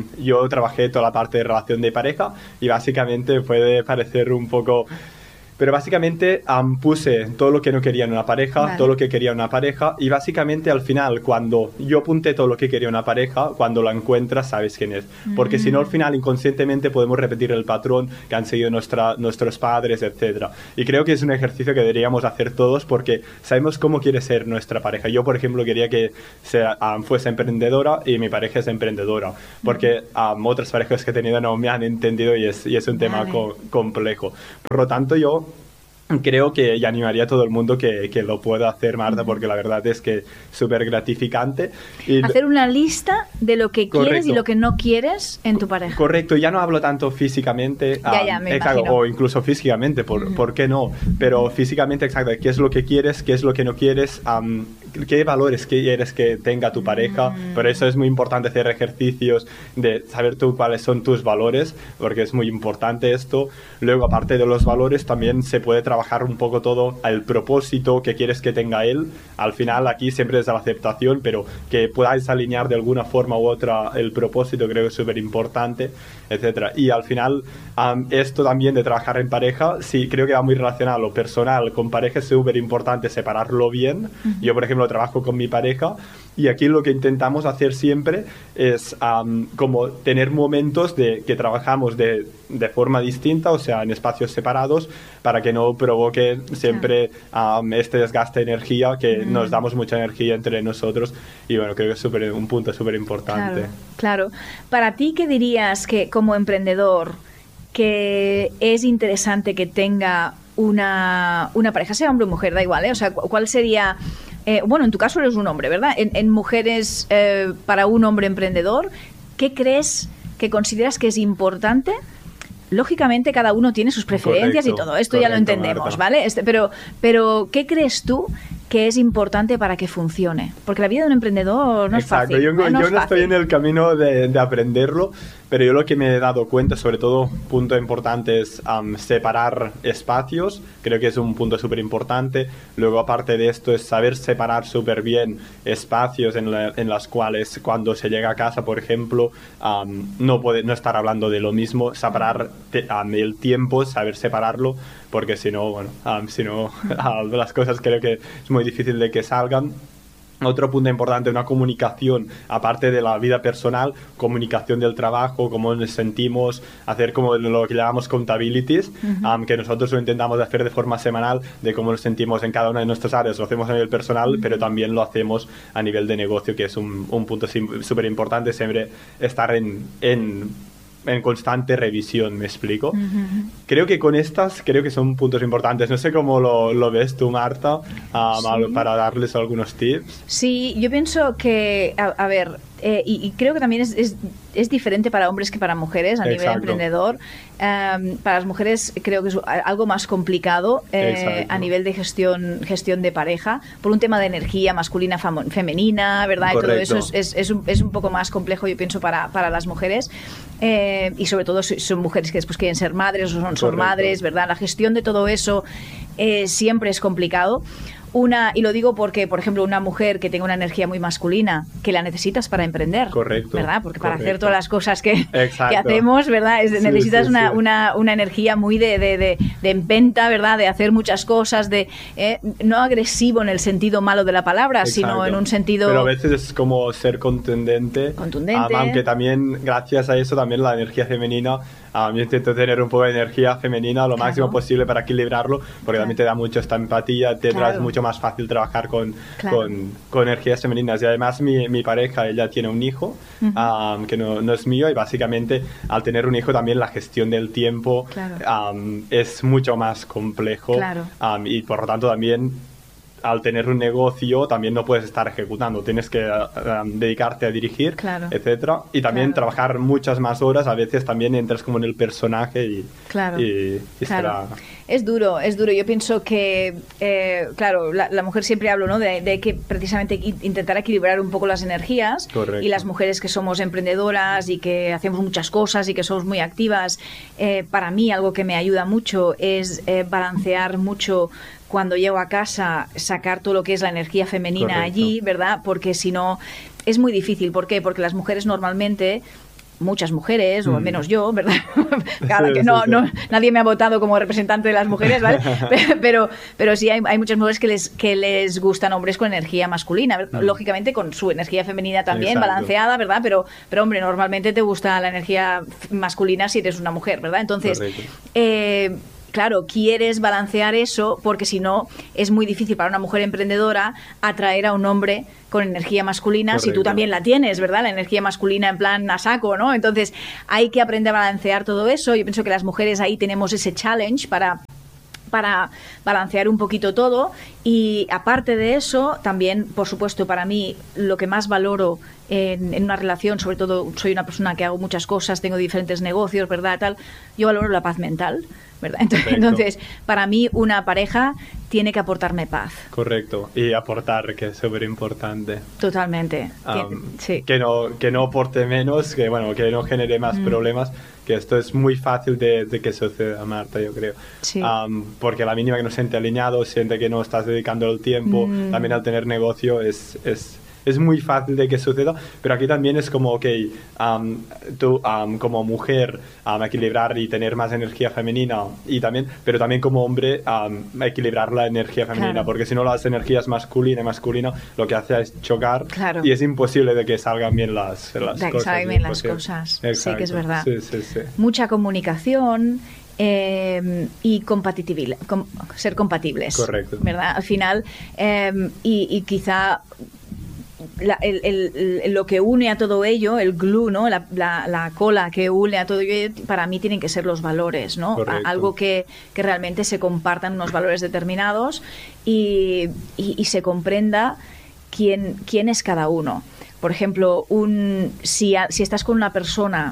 yo trabajé toda la parte de relación de pareja y básicamente puede parecer un poco... Pero básicamente puse todo lo que no quería en una pareja, todo lo que quería en una pareja y básicamente al final cuando yo apunté todo lo que quería en una pareja, cuando la encuentras sabes quién es. Porque si no al final inconscientemente podemos repetir el patrón que han seguido nuestros padres, etc. Y creo que es un ejercicio que deberíamos hacer todos porque sabemos cómo quiere ser nuestra pareja. Yo, por ejemplo, quería que fuese emprendedora y mi pareja es emprendedora. Porque otras parejas que he tenido no me han entendido y es un tema complejo. Por lo tanto, yo creo que animaría a todo el mundo que lo pueda hacer, Marta, porque la verdad es que es súper gratificante. Y hacer una lista de lo que quieres y lo que no quieres en tu pareja. Correcto, ya no hablo tanto físicamente, me imagino. o incluso físicamente, ¿por qué no? Pero físicamente, exacto, qué es lo que quieres, qué es lo que no quieres, qué valores quieres que tenga tu pareja. Por eso es muy importante hacer ejercicios de saber tú cuáles son tus valores, porque es muy importante esto. Luego, aparte de los valores, también se puede trabajar un poco todo el propósito que quieres que tenga él. Al final aquí siempre es la aceptación, pero que podáis alinear de alguna forma u otra el propósito creo que es súper importante, etcétera. Y al final esto también de trabajar en pareja, sí, creo que va muy relacionado lo personal con pareja, es súper importante separarlo bien. Yo, por ejemplo, trabajo con mi pareja y aquí lo que intentamos hacer siempre es como tener momentos que trabajamos de forma distinta, o sea, en espacios separados, para que no provoque siempre este desgaste de energía, que nos damos mucha energía entre nosotros y bueno, creo que es un punto súper importante. Claro. Para ti, ¿qué dirías que como emprendedor que es interesante que tenga una pareja, sea hombre o mujer, da igual, ¿eh? O sea, ¿cuál sería... bueno, en tu caso eres un hombre, ¿verdad? En mujeres, para un hombre emprendedor, ¿qué crees que consideras que es importante? Lógicamente cada uno tiene sus preferencias y todo esto ya lo entendemos, Marta. ¿Vale? Pero ¿qué crees tú que es importante para que funcione? Porque la vida de un emprendedor no es fácil. Yo no estoy en el camino de aprenderlo, pero yo lo que me he dado cuenta, sobre todo, punto importante es separar espacios. Creo que es un punto súper importante. Luego, aparte de esto, es saber separar súper bien espacios en las cuales cuando se llega a casa, por ejemplo, no estar hablando de lo mismo, separar el tiempo, saber separarlo, porque si no, bueno, las cosas creo que es muy difícil de que salgan. Otro punto importante, una comunicación, aparte de la vida personal, comunicación del trabajo, cómo nos sentimos, hacer como lo que llamamos accountabilities, que nosotros lo intentamos hacer de forma semanal, de cómo nos sentimos en cada una de nuestras áreas. Lo hacemos a nivel personal, pero también lo hacemos a nivel de negocio, que es un punto súper importante, siempre estar en constante revisión, ¿me explico? Creo que con estas, creo que son puntos importantes. No sé cómo lo ves tú, Marta, para darles algunos tips. Sí, yo pienso que, a ver, y creo que también es diferente para hombres que para mujeres a nivel emprendedor. Para las mujeres creo que es algo más complicado a nivel de gestión de pareja, por un tema de energía masculina, femenina, ¿verdad? Correcto. Y todo eso es un poco más complejo, yo pienso, para las mujeres. Y sobre todo son mujeres que después quieren ser madres o son madres, ¿verdad? La gestión de todo eso siempre es complicado. Y lo digo porque, por ejemplo, una mujer que tenga una energía muy masculina, que la necesitas para emprender, ¿verdad? Porque para hacer todas las cosas que hacemos, ¿verdad? Necesitas una energía muy de empenta, ¿verdad? De hacer muchas cosas, no agresivo en el sentido malo de la palabra, sino en un sentido... Pero a veces es como ser contundente. Aunque también, gracias a eso, también la energía femenina yo intento tener un poco de energía femenina lo máximo posible para equilibrarlo, porque también te da mucho esta empatía, te es mucho más fácil trabajar con energías femeninas. Y además mi pareja, ella tiene un hijo que no es mío, y básicamente al tener un hijo también la gestión del tiempo es mucho más complejo, y por lo tanto también al tener un negocio también no puedes estar ejecutando, tienes que dedicarte a dirigir, etcétera, y también trabajar muchas más horas. A veces también entras como en el personaje y será... Es duro. Yo pienso que, la mujer siempre hablo, ¿no? de que precisamente intentar equilibrar un poco las energías. Correcto. Y las mujeres que somos emprendedoras y que hacemos muchas cosas y que somos muy activas, para mí algo que me ayuda mucho es balancear mucho cuando llego a casa, sacar todo lo que es la energía femenina allí, ¿verdad? Porque si no, es muy difícil. ¿Por qué? Porque las mujeres normalmente... muchas mujeres, o al menos yo, ¿verdad? Claro, que nadie me ha votado como representante de las mujeres, ¿vale? Pero sí hay muchas mujeres que les gustan hombres con energía masculina, lógicamente con su energía femenina también, balanceada, ¿verdad? Pero hombre, normalmente te gusta la energía masculina si eres una mujer, ¿verdad? Entonces, claro, quieres balancear eso porque si no es muy difícil para una mujer emprendedora atraer a un hombre con energía masculina, si tú también la tienes, ¿verdad? La energía masculina en plan a saco, ¿no? Entonces hay que aprender a balancear todo eso. Yo pienso que las mujeres ahí tenemos ese challenge para balancear un poquito todo. Y aparte de eso, también, por supuesto, para mí lo que más valoro en una relación, sobre todo soy una persona que hago muchas cosas, tengo diferentes negocios, ¿verdad? Tal, yo valoro la paz mental, ¿verdad? Entonces, para mí una pareja tiene que aportarme paz. Correcto, y aportar, que es súper importante. Totalmente. Sí. Que no aporte menos, que no genere más problemas, que esto es muy fácil de que suceda, Marta, yo creo. Sí. Porque la mínima que no siente alineado, siente que no estás dedicando el tiempo, también al tener negocio es muy fácil de que suceda, pero aquí también es como, tú como mujer, equilibrar y tener más energía femenina, pero también como hombre, equilibrar la energía femenina, porque si no las energías masculina y masculina lo que hace es chocar, y es imposible de que salgan bien las cosas. Que salgan bien las cosas, exacto. Sí que es verdad. Sí. Mucha comunicación, y ser compatibles. Correcto. ¿Verdad? Al final, y quizá lo que une a todo ello, el glue, ¿no? La cola que une a todo ello, para mí tienen que ser los valores, ¿no? Algo que realmente se compartan unos valores determinados y se comprenda quién es cada uno. Por ejemplo, si estás con una persona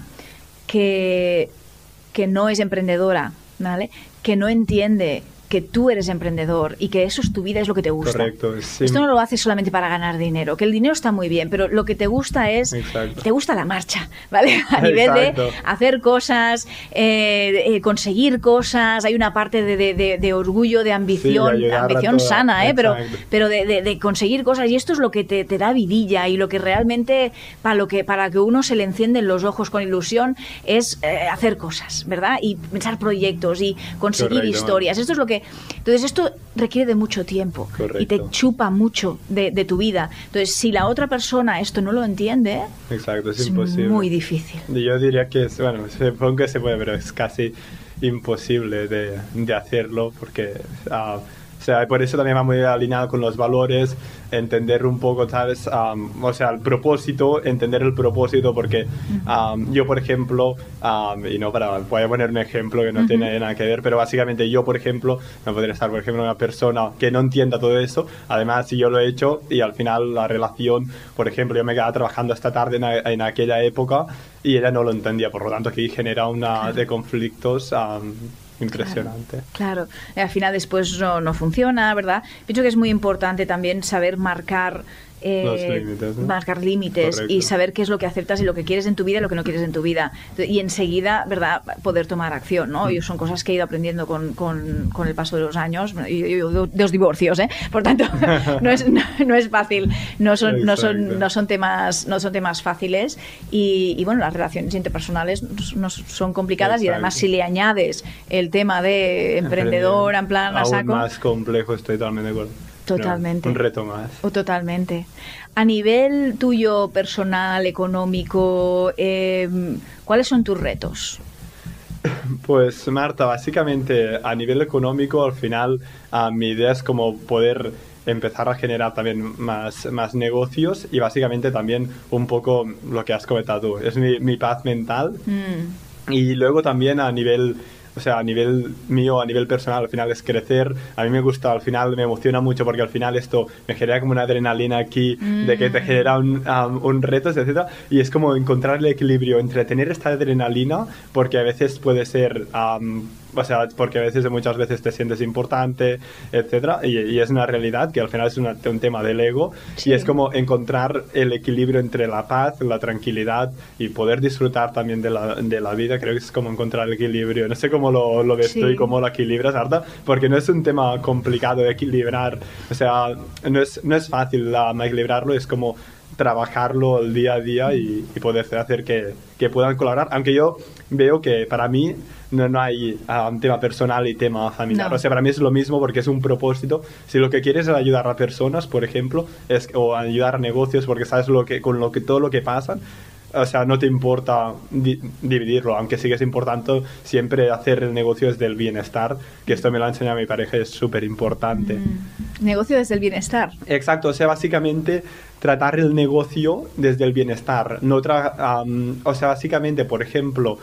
que no es emprendedora, ¿vale? Que no entiende que tú eres emprendedor y que eso es tu vida, es lo que te gusta. Correcto. Sí. Esto no lo haces solamente para ganar dinero, que el dinero está muy bien, pero lo que te gusta es, te gusta la marcha, ¿vale? A nivel de hacer cosas, conseguir cosas, hay una parte de orgullo, de ambición, ambición sana, pero de conseguir cosas, y esto es lo que te da vidilla y lo que realmente, para que uno se le encienden los ojos con ilusión, es hacer cosas, ¿verdad? Y pensar proyectos y conseguir historias. Esto es lo que... Entonces esto requiere de mucho tiempo. Y te chupa mucho de tu vida. Entonces si la otra persona esto no lo entiende, es imposible. Muy difícil. Yo diría que supongo que se puede, pero es casi imposible de hacerlo, porque por eso también va muy alineado con los valores, entender un poco, ¿sabes? El propósito, entender el propósito, porque yo, por ejemplo, voy a poner un ejemplo que no tiene nada que ver, pero básicamente yo, por ejemplo, no podría estar, por ejemplo, una persona que no entienda todo eso. Además, si yo lo he hecho y al final la relación, por ejemplo, yo me quedaba trabajando esta tarde en aquella época y ella no lo entendía, por lo tanto aquí genera una de conflictos impresionante. Claro. Al final después no funciona, ¿verdad? Pienso que es muy importante también saber marcar los límites, ¿no? Marcar límites. Correcto. Y saber qué es lo que aceptas y lo que quieres en tu vida y lo que no quieres en tu vida. Y enseguida, ¿verdad?, poder tomar acción, ¿no? Y son cosas que he ido aprendiendo con el paso de los años. Yo dos divorcios, ¿eh? Por tanto, no es fácil. No son temas fáciles. Y bueno, las relaciones interpersonales no son complicadas. Exacto. Y además si le añades el tema de emprendedor, en plan a saco... Aún más complejo, estoy totalmente de acuerdo. Totalmente. Un reto más. Totalmente. A nivel tuyo personal, económico, ¿cuáles son tus retos? Pues Marta, básicamente a nivel económico, al final mi idea es como poder empezar a generar también más negocios y básicamente también un poco lo que has comentado tú, es mi paz mental. Y luego también a nivel... O sea, a nivel mío, a nivel personal, al final es crecer. A mí me gusta, al final me emociona mucho porque al final esto me genera como una adrenalina aquí de que te genera un reto, etcétera. Y es como encontrar el equilibrio entre tener esta adrenalina, porque a veces puede ser... o sea, porque a veces, muchas veces te sientes importante, etcétera, y es una realidad que al final es un tema del ego, sí. Y es como encontrar el equilibrio entre la paz, la tranquilidad y poder disfrutar también de la vida. Creo que es como encontrar el equilibrio. No sé cómo lo ves tú y cómo lo equilibras, Arta, porque no es un tema complicado de equilibrar, o sea, no es fácil equilibrarlo, es como trabajarlo el día a día y poder hacer que puedan colaborar, aunque yo veo que para mí no hay un tema personal y tema familiar, o sea, para mí es lo mismo porque es un propósito. Si lo que quieres es ayudar a personas, por ejemplo, o ayudar a negocios porque sabes todo lo que pasa, o sea, no te importa dividirlo, aunque sí que es importante siempre hacer el negocio desde el bienestar, que esto me lo ha enseñado mi pareja y es súper importante. Negocio desde el bienestar. Exacto, o sea, básicamente tratar el negocio desde el bienestar. O sea, básicamente, por ejemplo,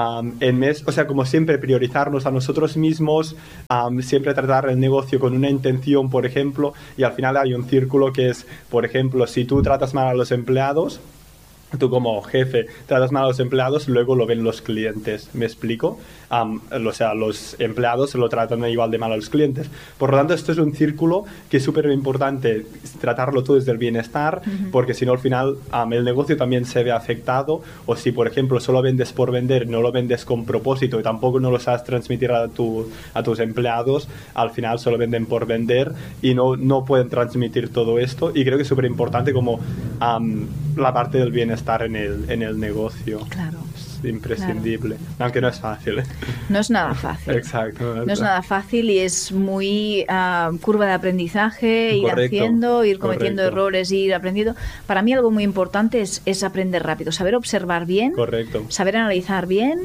o sea, como siempre priorizarnos a nosotros mismos, siempre tratar el negocio con una intención, por ejemplo, y al final hay un círculo que es, por ejemplo, si tú tratas mal a los empleados, tú como jefe tratas mal a los empleados, luego lo ven los clientes, ¿me explico? O sea, los empleados lo tratan igual de mal a los clientes. Por lo tanto, esto es un círculo que es súper importante tratarlo todo desde el bienestar, porque si no, al final el negocio también se ve afectado, o si, por ejemplo, solo vendes por vender, no lo vendes con propósito y tampoco no lo sabes transmitir a tus empleados, al final solo venden por vender y no pueden transmitir todo esto. Y creo que es súper importante como la parte del bienestar en el negocio. Claro. Es imprescindible, aunque no es fácil. No es nada fácil. Exacto. No es nada fácil y es muy curva de aprendizaje, ir haciendo, ir cometiendo errores, ir aprendiendo. Para mí algo muy importante es aprender rápido, saber observar bien, saber analizar bien.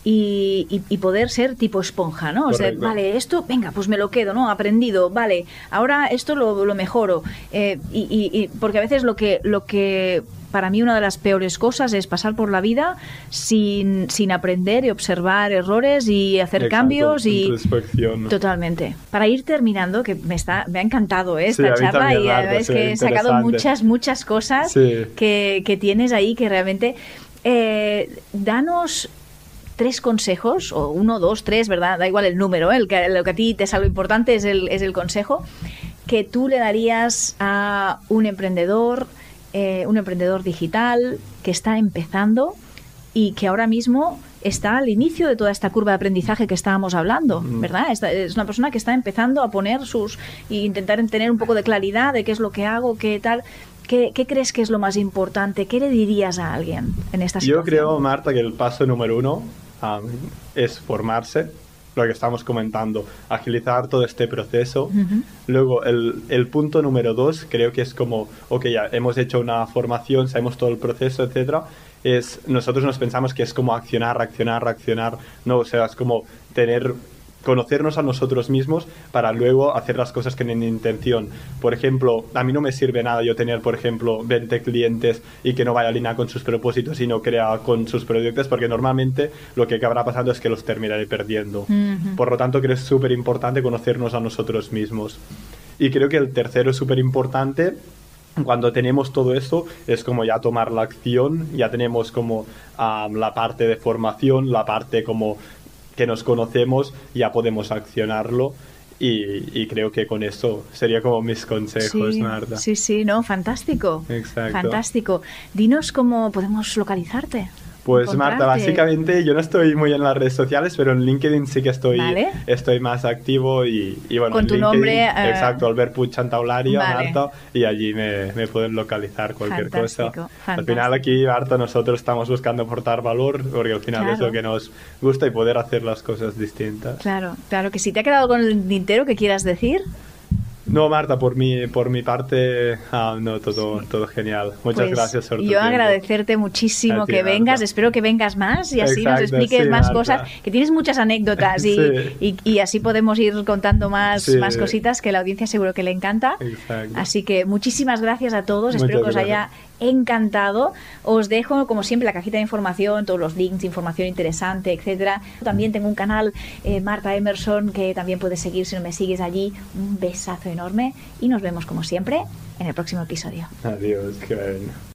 Y poder ser tipo esponja, ¿no? O sea, vale, esto, venga, pues me lo quedo, ¿no? Aprendido, vale, ahora esto lo mejoro. Y porque a veces lo que para mí una de las peores cosas es pasar por la vida sin aprender y observar errores y hacer cambios y introspección. Totalmente. Para ir terminando, que me ha encantado esta charla y es que he sacado muchas cosas que tienes ahí que realmente danos 3 consejos, o 1, 2, 3, ¿verdad? Da igual el número, lo que a ti te sale lo importante es el consejo que tú le darías a un emprendedor digital que está empezando y que ahora mismo está al inicio de toda esta curva de aprendizaje que estábamos hablando, ¿verdad? Es una persona que está empezando a poner e intentar tener un poco de claridad de qué es lo que hago, qué tal. ¿Qué crees que es lo más importante? ¿Qué le dirías a alguien en esta situación? Yo creo, Marta, que el paso número 1 es formarse, lo que estamos comentando, agilizar todo este proceso. Luego, el punto número 2, creo que es como, ya hemos hecho una formación, sabemos todo el proceso, etcétera. Nosotros nos pensamos que es como accionar, no, o sea, es como conocernos a nosotros mismos para luego hacer las cosas que tienen intención. Por ejemplo, a mí no me sirve nada yo tener, por ejemplo, 20 clientes y que no vaya a alinear con sus propósitos y no crea con sus proyectos, porque normalmente lo que acabará pasando es que los terminaré perdiendo. Por lo tanto, creo que es súper importante conocernos a nosotros mismos. Y creo que el tercero es súper importante. Cuando tenemos todo esto, es como ya tomar la acción, ya tenemos como la parte de formación, la parte como que nos conocemos, ya podemos accionarlo y creo que con eso sería como mis consejos, Marta. Sí, no, fantástico. Exacto. Fantástico. Dinos cómo podemos localizarte. Pues Marta, básicamente yo no estoy muy en las redes sociales, pero en LinkedIn sí que estoy más activo y bueno, con tu nombre. Exacto, Albert Puig Santaularia, Marta, y allí me pueden localizar cualquier cosa. Al final aquí, Marta, nosotros estamos buscando aportar valor, porque al final es lo que nos gusta y poder hacer las cosas distintas. Claro que sí. ¿Te ha quedado con el tintero que quieras decir? No, Marta, por mi parte, no, todo genial. Muchas gracias por tu yo tiempo. Agradecerte muchísimo que vengas, espero que vengas más y así nos expliques más cosas, que tienes muchas anécdotas y así podemos ir contando más cositas que la audiencia seguro que le encanta. Así que muchísimas gracias a todos, espero que os haya encantado. Os dejo, como siempre, la cajita de información, todos los links, información interesante, etcétera. También tengo un canal, Marta Emerson, que también puedes seguir si no me sigues allí. Un besazo enorme y nos vemos, como siempre, en el próximo episodio. Adiós, que bien.